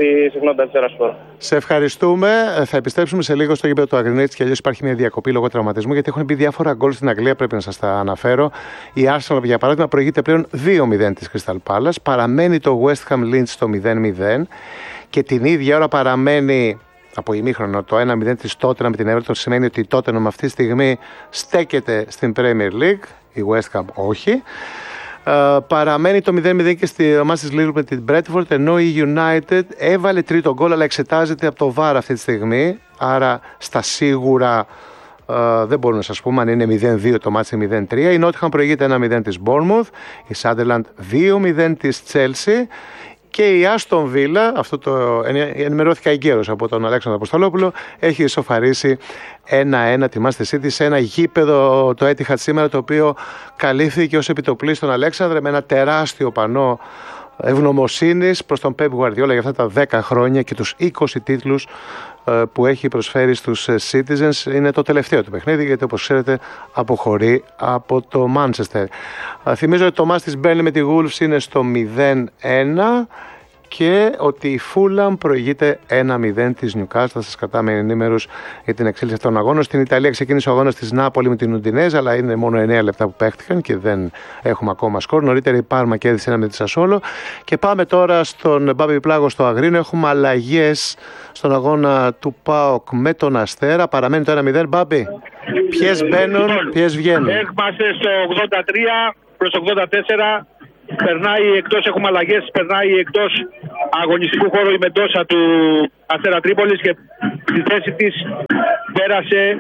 Σε ευχαριστούμε. Θα επιστρέψουμε σε λίγο στο γήπεδο του Αγρινίτσι και αλλιώς υπάρχει μια διακοπή λόγω τραυματισμού γιατί έχουν μπει διάφορα γκολ στην Αγγλία. Πρέπει να σας τα αναφέρω. Η Arsenal, για παράδειγμα, προηγείται πλέον 2-0 της Crystal Palace. Παραμένει το West Ham Leeds στο 0-0 και την ίδια ώρα παραμένει από ημίχρονο το 1-0 της Tottenham με την Everton. Σημαίνει ότι η Tottenham αυτή τη στιγμή στέκεται στην Premier League. Η West Ham όχι. Παραμένει το 0-0 και στη ομάδα της Liverpool με την Bradford, ενώ η United έβαλε τρίτο γκολ αλλά εξετάζεται από το VAR αυτή τη στιγμή, άρα στα σίγουρα δεν μπορούμε να σας πούμε αν είναι 0-2 το μάτς ή 0-3. Η Nottingham προηγείται 1-0 της Bournemouth, η Sunderland 2-0 της Chelsea και η Aston Villa, αυτό το ενημερώθηκα εγκαίρως από τον Αλέξανδρο Αποστολόπουλο, έχει ισοφαρίσει 1-1 τη Manchester City σε ένα γήπεδο το Etihad σήμερα, το οποίο καλύφθηκε ως επιτοπλή στον Αλέξανδρο με ένα τεράστιο πανό ευγνωμοσύνης προς τον Pep Guardiola για αυτά τα 10 χρόνια και τους 20 τίτλους που έχει προσφέρει στους Citizens. Είναι το τελευταίο του παιχνίδι, γιατί όπως ξέρετε αποχωρεί από το Manchester. Θυμίζω ότι το μάτς της Burnley με τη Wolves είναι στο 0-1 και ότι η Fulham προηγείται 1-0 της Newcastle. Θα σας κρατάμε ενήμερους για την εξέλιξη αυτών των αγώνων. Στην Ιταλία ξεκίνησε ο αγώνας της Νάπολη με την Ουντινέζα, αλλά είναι μόνο 9 λεπτά που παίχτηκαν και δεν έχουμε ακόμα σκορ. Νωρίτερα η Πάρμα κέρδισε 1 με τη Σασόλο. Και πάμε τώρα στον Μπάμπη Πλάγο στο Αγρίνο. Έχουμε αλλαγές στον αγώνα του ΠΑΟΚ με τον Αστέρα. Παραμένει το 1-0. Μπάμπη, ποιες μπαίνουν, ποιες βγαίνουν? Είμαστε στο 83 προς 84. Περνάει εκτός, έχουμε αλλαγές, περνάει εκτός αγωνιστικού χώρου η Μεντόσα του Αστέρα Τρίπολης και στη θέση της πέρασε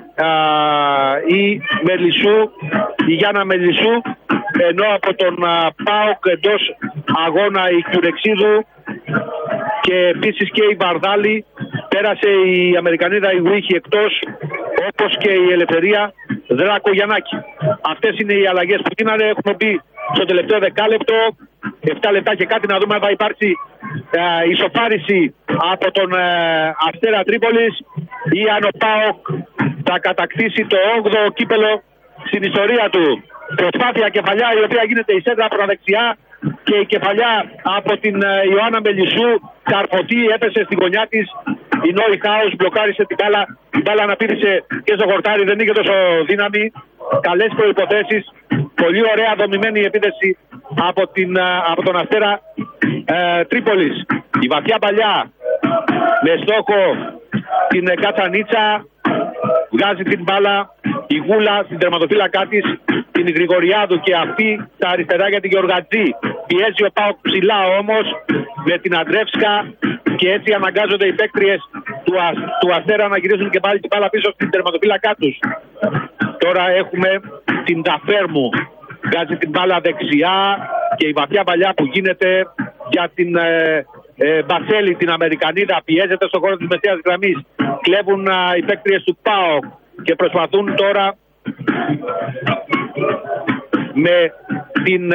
η Μελισσού, η Γιάννα Μελισσού, ενώ από τον ΠΑΟΚ εντός αγώνα η Κουρεξίδου και επίσης και η Βαρδάλη, πέρασε η Αμερικανίδα η Γουίχη εκτός, όπως και η Ελευθερία Δράκο Γιαννάκη. Αυτές είναι οι αλλαγές που γίνανε. Έχουμε μπει στο τελευταίο δεκάλεπτο, 7 λεπτά και κάτι, να δούμε αν θα υπάρξει ισοφάριση από τον Αστέρα Τρίπολης ή αν ο ΠΑΟΚ θα κατακτήσει το 8ο κύπελο στην ιστορία του. Προσπάθεια κεφαλιά η οποία γίνεται η σέντρα από τα δεξιά και η κεφαλιά από την Ιωάννα Μελισσού καρφωτή, έπεσε στην γωνιά της. Η Νόη Χάους μπλοκάρισε την μπάλα. Η μπάλα αναπήδησε και στο χορτάρι, δεν είχε τόσο δύναμη. Καλές προϋποθέσεις. Πολύ ωραία δομημένη επίθεση από τον Αστέρα Τρίπολης. Η βαθιά παλιά με στόχο την Κατσανίτσα βγάζει την μπάλα. Η Γούλα στην τερματοφύλακά της, την Γρηγοριάδου, και αυτή στα αριστερά για την Γεωργατζή. Πιέζει ο ΠΑΟΚ ψηλά όμως με την Αντρεύσκα και έτσι αναγκάζονται οι παίκτριες του Αστέρα να γυρίσουν και πάλι την μπάλα πίσω στην τερματοφύλακά τους. Τώρα έχουμε την Ταφέρμου, βγάζει την μπάλα δεξιά και η βαθιά παλιά που γίνεται για την Μπασέλη, την Αμερικανίδα, πιέζεται στον χώρο της μεσαίας γραμμής. Κλέβουν οι παίκτριες του ΠΑΟΚ και προσπαθούν τώρα με την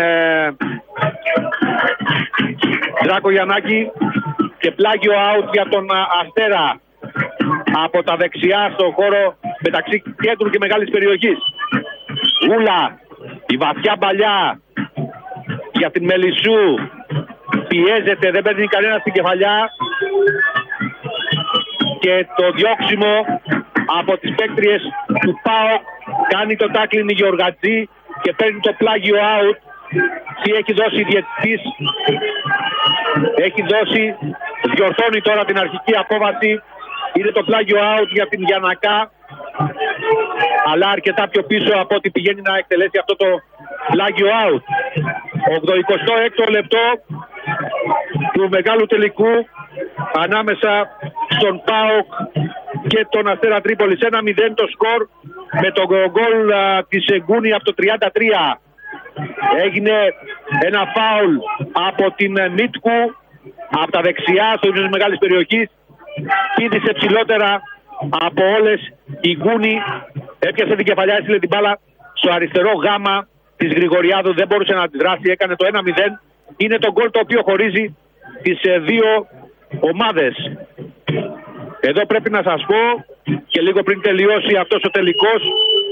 Δράκο Γιαννάκη και πλάγιο out για τον Αστέρα από τα δεξιά στον χώρο μεταξύ κέντρου και μεγάλης περιοχής. Γούλα, η βαθιά παλιά για την Μελισσού, πιέζεται, δεν παίρνει κανένα στην κεφαλιά και το διώξιμο από τις παίκτριες του ΠΑΟΚ. Κάνει το τάκλιν η Γεωργατζή και παίρνει το πλάγιο out. Τι έχει δώσει η διαιτητής? Έχει δώσει, διορθώνει τώρα την αρχική απόβαση. Είναι το πλάγιο out για την Γιαννακά, αλλά αρκετά πιο πίσω από ό,τι πηγαίνει να εκτελέσει αυτό το πλάγιο out. 86ο λεπτό του μεγάλου τελικού ανάμεσα στον ΠΑΟΚ και τον Αστέρα Τρίπολης. 1-0 το σκορ με το γκολ της Εγκούνη από το 33. Έγινε ένα φάουλ από την Μίτκου από τα δεξιά στο ύψος της μεγάλης περιοχής. Πήδησε ψηλότερα από όλες η Γκούνη, έπιασε την κεφαλιά, έστειλε την μπάλα στο αριστερό γάμα της Γρηγοριάδου, δεν μπορούσε να αντιδράσει, έκανε το 1-0. Είναι το γκολ το οποίο χωρίζει τις δύο ομάδες. Εδώ πρέπει να σας πω και λίγο πριν τελειώσει αυτός ο τελικός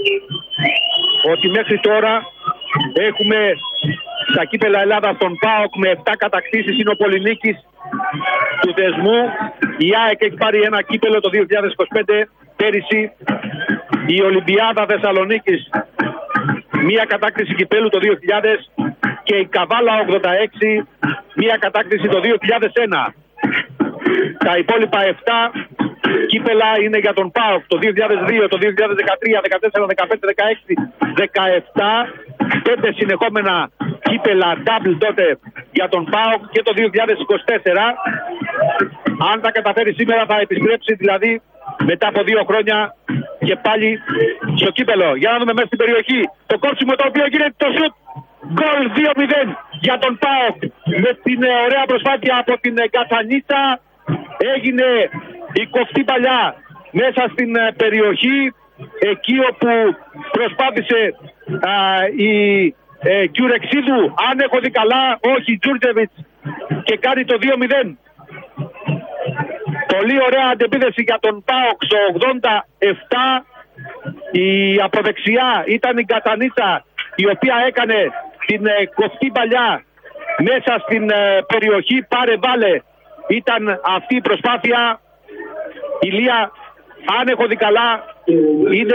ότι μέχρι τώρα έχουμε στα κύπελα Ελλάδα τον ΠΑΟΚ με 7 κατακτήσεις, είναι ο Πολυνίκης του θεσμού. Η ΑΕΚ έχει πάρει ένα κύπελο το 2025 πέρυσι. Η Ολυμπιάδα Θεσσαλονίκης μία κατάκτηση κυπέλου το 2000 και η Καβάλα 86 μία κατάκτηση το 2001. Τα υπόλοιπα 7 κύπελα είναι για τον ΠΑΟΚ το 2002, το 2013, 14, 15, 16, 17. 5 συνεχόμενα κύπελα double τότε για τον ΠΑΟΚ και το 2024. Αν τα καταφέρει σήμερα θα επιστρέψει δηλαδή μετά από 2 χρόνια και πάλι στο κύπελο. Για να δούμε μέσα στην περιοχή το κόψιμο το οποίο γίνεται το σουτ. Γκολ 2-0 για τον ΠΑΟΚ με την ωραία προσπάθεια από την Κατσανίτσα. Έγινε η κοφτή παλιά μέσα στην περιοχή, εκεί όπου προσπάθησε η Κιουρεξίδου, αν έχω δει καλά, όχι, Τζούρτζεβιτς, και κάνει το 2-0. Το Πολύ ωραία αντεπίθεση για τον ΠΑΟΚ στο 87. Η αποδεξιά ήταν η Κατανίτσα, η οποία έκανε την κοφτή παλιά μέσα στην περιοχή. Πάρε βάλε ήταν αυτή η προσπάθεια. Ηλία, αν έχω δει καλά, είναι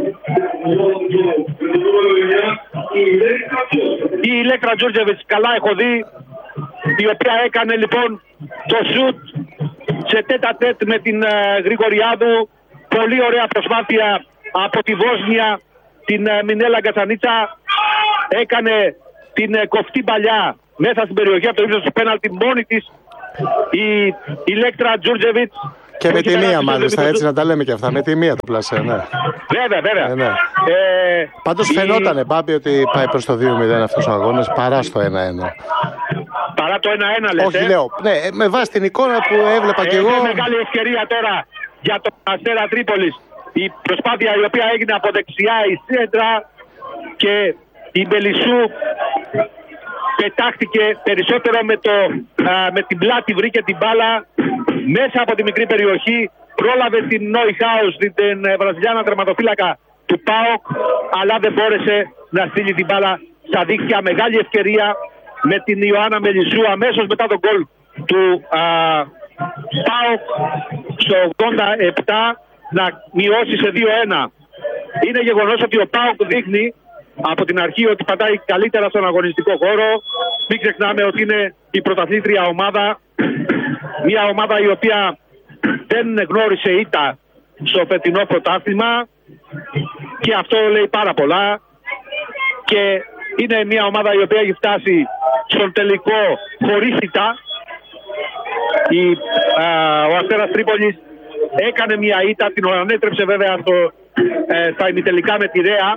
η Ηλέκτρα Τζούρτζεβιτς, καλά έχω δει, η οποία έκανε λοιπόν το σουτ σε τέτα-τέτ με την Γρηγοριάδου. Πολύ ωραία προσπάθεια από τη Βόσνια, την Μινέλα Γκατσανίτσα. Έκανε την κοφτή παλιά μέσα στην περιοχή από το ύψος του πέναλτι μόνη της η Ηλέκτρα Τζούρτζεβιτς. Και με τη μία, μάλιστα, έτσι να τα λέμε και αυτά. Με τη μία το πλασέ, ναι. Βέβαια. Ναι. Πάντως φαινότανε, Μπάμπη, ότι πάει προς το 2-0 αυτός ο αγώνας παρά στο 1-1. Παρά το 1-1, λες. Όχι, λέω. Ναι, με βάση την εικόνα που έβλεπα κι εγώ. Είναι μεγάλη ευκαιρία τώρα για τον Αστέρα Τρίπολης. Η προσπάθεια η οποία έγινε από δεξιά, η σέντρα, και η Μπελισσού πετάχτηκε περισσότερο με την πλάτη, βρήκε την μπάλα μέσα από τη μικρή περιοχή, πρόλαβε την Νόιχάους, την βραζιλιάνα τερματοφύλακα του ΠΑΟΚ, αλλά δεν μπόρεσε να στείλει την μπάλα στα δίχτυα. Μεγάλη ευκαιρία με την Ιωάννα Μελισσού αμέσως μετά τον γκολ του ΠΑΟΚ στο 87 να μειώσει σε 2-1. Είναι γεγονός ότι ο ΠΑΟΚ δείχνει από την αρχή ότι πατάει καλύτερα στον αγωνιστικό χώρο. Μην ξεχνάμε ότι είναι η πρωταθλήτρια ομάδα, μια ομάδα η οποία δεν γνώρισε ήττα στο φετινό πρωτάθλημα, και αυτό λέει πάρα πολλά, και είναι μια ομάδα η οποία έχει φτάσει στον τελικό χωρίς ήττα. Ο Αστέρας Τρίπολης έκανε μια ήττα, την ανέτρεψε βέβαια στα ημιτελικά με τη Ρέα,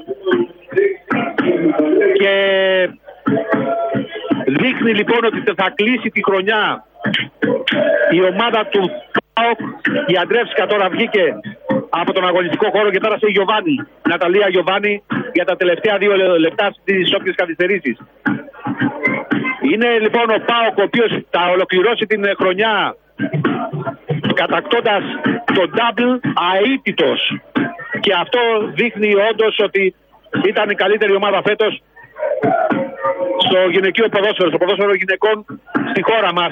και δείχνει λοιπόν ότι θα κλείσει τη χρονιά η ομάδα του ΠΑΟΚ. Η Αντρεύσκα τώρα βγήκε από τον αγωνιστικό χώρο και πέρασε η Γιωβάνη, Ναταλία Γιωβάνη, για τα τελευταία 2 λεπτά στις όποιες καθυστερήσεις. Είναι λοιπόν ο ΠΑΟΚ ο οποίος θα ολοκληρώσει την χρονιά κατακτώντας το double αίτητος, και αυτό δείχνει όντως ότι ήταν η καλύτερη ομάδα φέτος στο γυναικείο ποδόσφαιρο, στο ποδόσφαιρο γυναικών στη χώρα μας.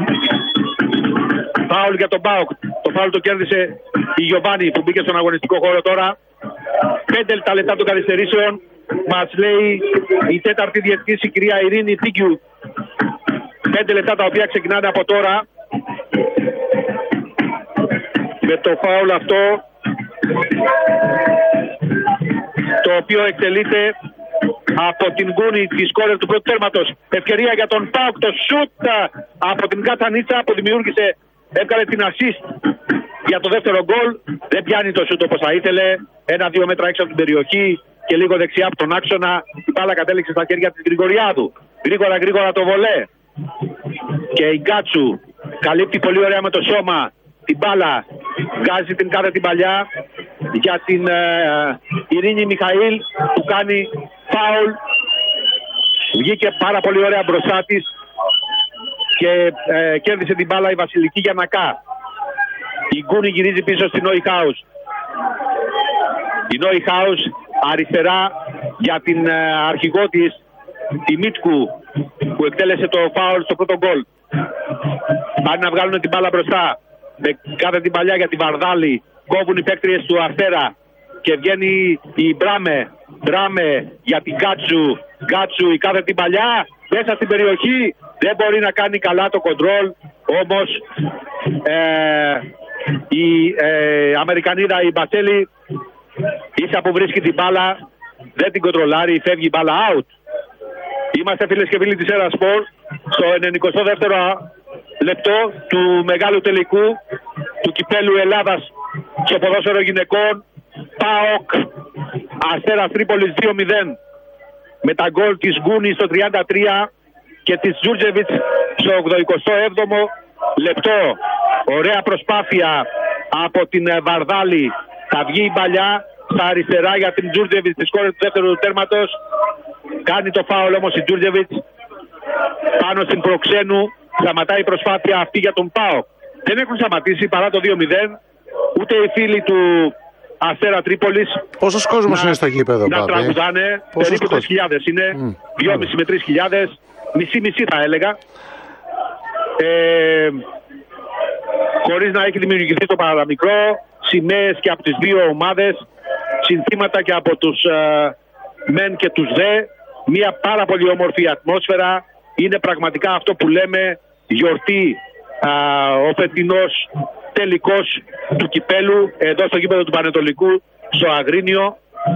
Φάουλ για τον ΠΑΟΚ. Το φάουλ το κέρδισε η Γιωβάνη που μπήκε στον αγωνιστικό χώρο τώρα. 5 λεπτά των καθυστερήσεων μας λέει η τέταρτη διαιτητής, η κυρία Ειρήνη Τίκιου. 5 λεπτά τα οποία ξεκινάνε από τώρα. Με το φάουλ αυτό, το οποίο εκτελείται από την Γκούνη, τη σκόρερ του πρώτου τέρματος. Ευκαιρία για τον ΠΑΟΚ, το σούτ από την Κατανίτσα που δημιούργησε, έβγαλε την assist για το δεύτερο γκολ. Δεν πιάνει το σούτ όπως θα ήθελε. 1-2 μέτρα έξω από την περιοχή και λίγο δεξιά από τον άξονα. Η μπάλα κατέληξε στα χέρια της Γρηγοριάδου. Γρήγορα το βολέ. Και η Γκάτσου καλύπτει πολύ ωραία με το σώμα την μπάλα. Βγάζει την κάθε την παλιά για την Ειρήνη Μιχαήλ που κάνει φάουλ. Βγήκε πάρα πολύ ωραία μπροστά της και κέρδισε την μπάλα η Βασιλική Γιαννακά. Η Γκούνη γυρίζει πίσω στην Νόιχάους. Η Νόιχάους αριστερά για την αρχηγό της, τη Μίτκου, που εκτέλεσε το φάουλ στο πρώτο γκολ. Πάνε να βγάλουν την μπάλα μπροστά με κάθε την παλιά για τη Βαρδάλη. Κόβουν οι παίκτριες του Αστέρα και βγαίνει η Μπράμε για την Γκάτσου η κάθε την παλιά μέσα στην περιοχή. Δεν μπορεί να κάνει καλά το κοντρόλ, όμως η Αμερικανίδα, η Μπατσέλη, ίσα που βρίσκει την μπάλα δεν την κοντρολάρει, φεύγει η μπάλα out. Είμαστε φίλες και φίλοι της Era Sport στο 92ο λεπτό του μεγάλου τελικού του κυπέλου Ελλάδας στο ποδόσφαιρο γυναικών. ΠΑΟΚ Αστέρας Τρίπολης 2-0 με τα γκολ της Γκούνη στο 33 και της Τζούρτζεβιτς στο 87ο λεπτό. Ωραία προσπάθεια από την Βαρδάλη. Θα βγει η παλιά στα αριστερά για την Τζούρτζεβιτς στη σκόρη του δεύτερου τέρματος. Κάνει το φάουλ όμως η Τζούρτζεβιτς πάνω στην Προξένου. Σταματάει η προσπάθεια αυτή για τον ΠΑΟΚ. δεν έχουν σταματήσει παρά το 2-0 ούτε οι φίλοι του Αστέρα Τρίπολης. Πόσος κόσμος είναι στο γήπεδο, να τραγουδάνε, περίπου 3.000 είναι, 2.500 με 3.000, μισή-μισή θα έλεγα. Χωρίς να έχει δημιουργηθεί το παραμικρό, σημαίες και από τις δύο ομάδες, συνθήματα και από τους μεν και τους δε, μια πάρα πολύ όμορφη ατμόσφαιρα. Είναι πραγματικά αυτό που λέμε γιορτή, ο φετινός τελικός του κυπέλου εδώ στο γήπεδο του Πανετολικού, στο Αγρίνιο.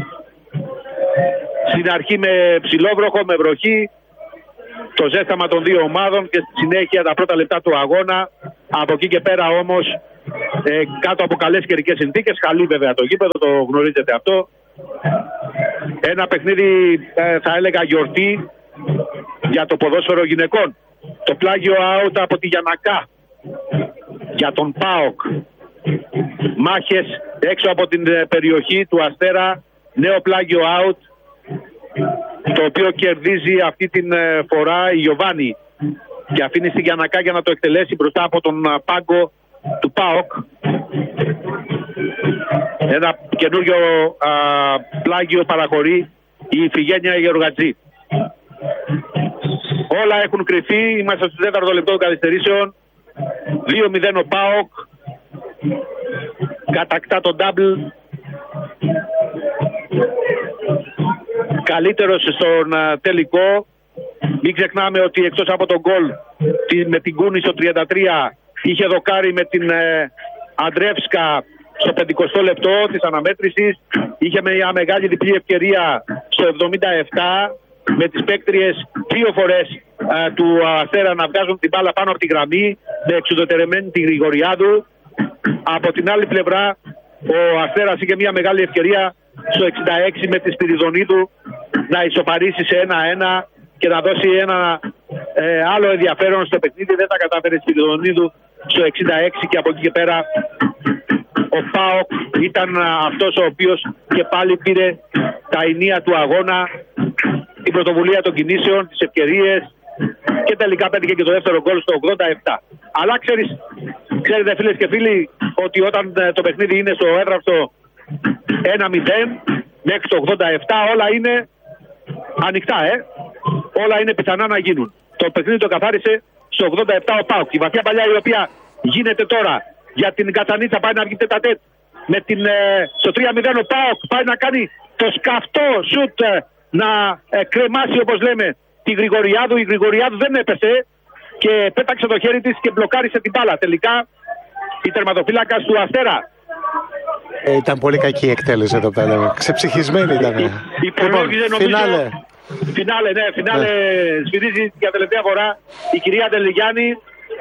Στην αρχή με ψηλόβροχο, με βροχή, το ζέσταμα των δύο ομάδων και στη συνέχεια τα πρώτα λεπτά του αγώνα. Από εκεί και πέρα όμως κάτω από καλές καιρικές συνθήκες, χαλή βέβαια το γήπεδο, το γνωρίζετε αυτό. Ένα παιχνίδι θα έλεγα γιορτή για το ποδόσφαιρο γυναικών. Το πλάγιο out από τη Γιαννακά για τον ΠΑΟΚ. Μάχες έξω από την περιοχή του Αστέρα, νέο πλάγιο out, το οποίο κερδίζει αυτή την φορά η Γιωβάνη και αφήνει στη Γιαννακά για να το εκτελέσει μπροστά από τον πάγκο του ΠΑΟΚ. Ένα καινούριο πλάγιο παραχωρεί η Ιφηγένεια Γεωργατζή. Όλα έχουν κρυφεί, είμαστε στο 4ο λεπτό των καθυστερήσεων. 2-0 ο ΠΑΟΚ κατακτά τον double, καλύτερος στον τελικό. Μην ξεχνάμε ότι εκτός από τον γκολ με την Κούνη στο 33 είχε δοκάρει με την Αντρεύσκα στο 50ο λεπτό της αναμέτρησης. Είχε μια μεγάλη διπλή ευκαιρία στο 77 με τις παίκτριες δύο φορές του Αστέρα να βγάζουν την μπάλα πάνω από τη γραμμή με εξουδετερεμένη τη Γρηγοριάδου. Από την άλλη πλευρά ο Αστέρας είχε μια μεγάλη ευκαιρία στο 66 με τη Σπυριδονίδου να ισοπαρίσει σε 1-1 και να δώσει ένα άλλο ενδιαφέρον στο παιχνίδι. Δεν τα κατάφερε η Σπυριδονίδου στο 66 και από εκεί και πέρα ο ΠΑΟΚ ήταν αυτός ο οποίος και πάλι πήρε τα ενία του αγώνα, την πρωτοβουλία των κινήσεων, τις ευκαιρίες και τελικά πέτυχε και το δεύτερο γκολ στο 87. Αλλά ξέρετε φίλες και φίλοι ότι όταν το παιχνίδι είναι στο έδραυστο 1-0 μέχρι το 87 όλα είναι ανοιχτά, όλα είναι πιθανά να γίνουν. Το παιχνίδι το καθάρισε στο 87 ο ΠΑΟΚ. Η βαθιά παλιά η οποία γίνεται τώρα για την Κατσανίτσα πάει να βγει τετατέτ με στο 3-0 ο ΠΑΟΚ πάει να κάνει το σκαυτό σουτ να κρεμάσει όπως λέμε τη Γρηγοριάδου. Η Γρηγοριάδου δεν έπεσε και πέταξε το χέρι της και μπλοκάρισε την μπάλα. Τελικά η τερματοφύλακας του Αστέρα. Ήταν πολύ κακή η εκτέλεση εδώ πέρα. Ξεψυχισμένη ήταν. Υπολόγιζε νομίζω. Φινάλε σφυρίζει για τελευταία φορά η κυρία Τελιγιάννη.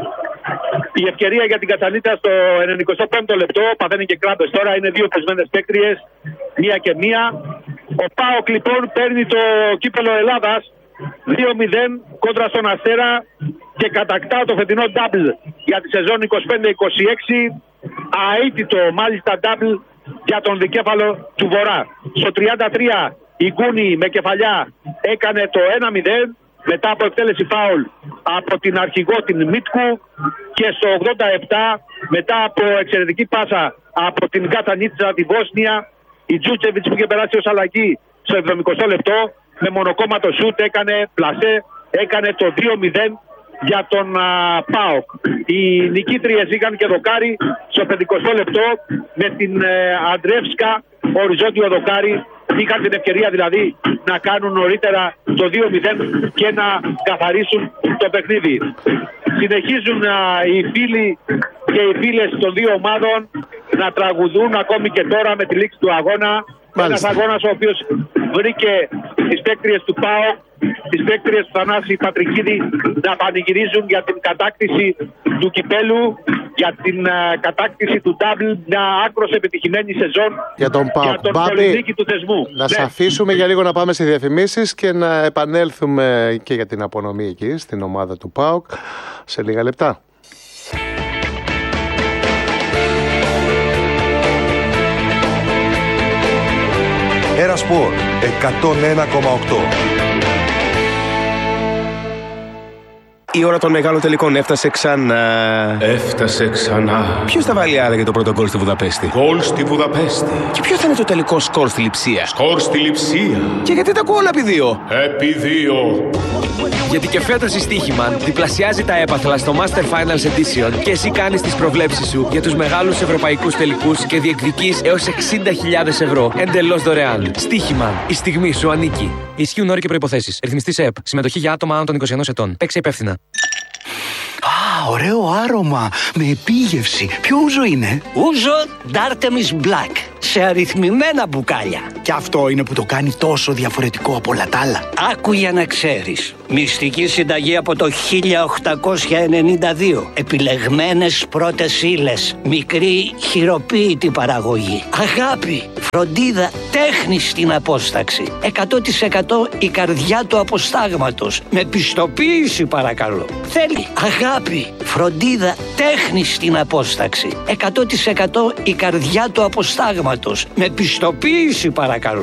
Η ευκαιρία για την Κατσανίτσα στο 95ο λεπτό. Παθαίνει και κράμπες τώρα. Είναι δύο πεσμένες παίκτριες. Μία και μία. Ο ΠΑΟΚ λοιπόν παίρνει το κύπελο Ελλάδας 2-0 κόντρα στον Αστέρα και κατακτά το φετινό double για τη σεζόν 25-26. Αίτητο μάλιστα double για τον δικέφαλο του Βορρά. Στο 33 η Γκούνη με κεφαλιά έκανε το 1-0 μετά από εκτέλεση φάουλ από την αρχηγό την Μίτκου και στο 87 μετά από εξαιρετική πάσα από την Κατσανίτσα τη Βόσνια η Τζούτσεβιτς που είχε περάσει ως αλλαγή στο 70ο λεπτό με μονοκόμματο σούτ έκανε πλασέ, έκανε το 2-0 για τον ΠΑΟΚ. Οι νικήτριες είχαν και δοκάρι στο 50ο λεπτό με την Αντρεύσκα οριζόντιο δοκάρι. Είχαν την ευκαιρία δηλαδή να κάνουν νωρίτερα το 2-0 και να καθαρίσουν το παιχνίδι. Συνεχίζουν οι φίλοι και οι φίλες των δύο ομάδων να τραγουδούν ακόμη και τώρα με τη λήξη του αγώνα. Ένας αγώνας ο οποίος βρήκε τις παίκτριες του ΠΑΟΚ, τις παίκτριες του Θανάση Πατρικίδη να πανηγυρίζουν για την κατάκτηση του κυπέλου, για την κατάκτηση του double, μια άκρως επιτυχημένη σεζόν για τον πολυνίκη του θεσμού. Να σε αφήσουμε για λίγο να πάμε σε διαφημίσεις και να επανέλθουμε και για την απονομή εκεί στην ομάδα του ΠΑΟΚ σε λίγα λεπτά. Ερασπορ 101,8. Η ώρα των μεγάλων τελικών έφτασε ξανά. Έφτασε ξανά. Ποιος θα βάλει άραγε το πρώτο γκολ στη Βουδαπέστη? Γκολ στη Βουδαπέστη. Και ποιο θα είναι το τελικό σκορ στη Λειψία? Σκορ στη Λειψία. Και γιατί τα ακούω όλα επί 2? Επί 2. Γιατί και φέτος η Στοίχημαν διπλασιάζει τα έπαθλα στο Master Finals Edition και εσύ κάνεις τις προβλέψεις σου για τους μεγάλους ευρωπαϊκούς τελικούς και διεκδικείς έως 60.000 ευρώ εντελώς δωρεάν. Στοίχημαν. Η στιγμή σου ανήκει. Ισχύουν όροι και προϋποθέσεις. Ρυθμιστής ΕΕΠ. Συμμετοχή για άτομα άνω των 21 ετών. Παίξε υπεύθυνα. Ωραίο άρωμα, με επίγευση. Ποιο ούζο είναι? Ούζο D'Artemis Black, σε αριθμημένα μπουκάλια. Και αυτό είναι που το κάνει τόσο διαφορετικό από όλα τα άλλα. Άκου για να ξέρεις. Μυστική συνταγή από το 1892. Επιλεγμένες πρώτες ύλες. Μικρή χειροποίητη παραγωγή. Αγάπη, φροντίδα, τέχνη στην απόσταξη. 100% η καρδιά του αποστάγματος. Με πιστοποίηση παρακαλώ. Θέλει αγάπη, φροντίδα, τέχνη στην απόσταξη. 100% η καρδιά του αποστάγματος. Με πιστοποίηση παρακαλώ.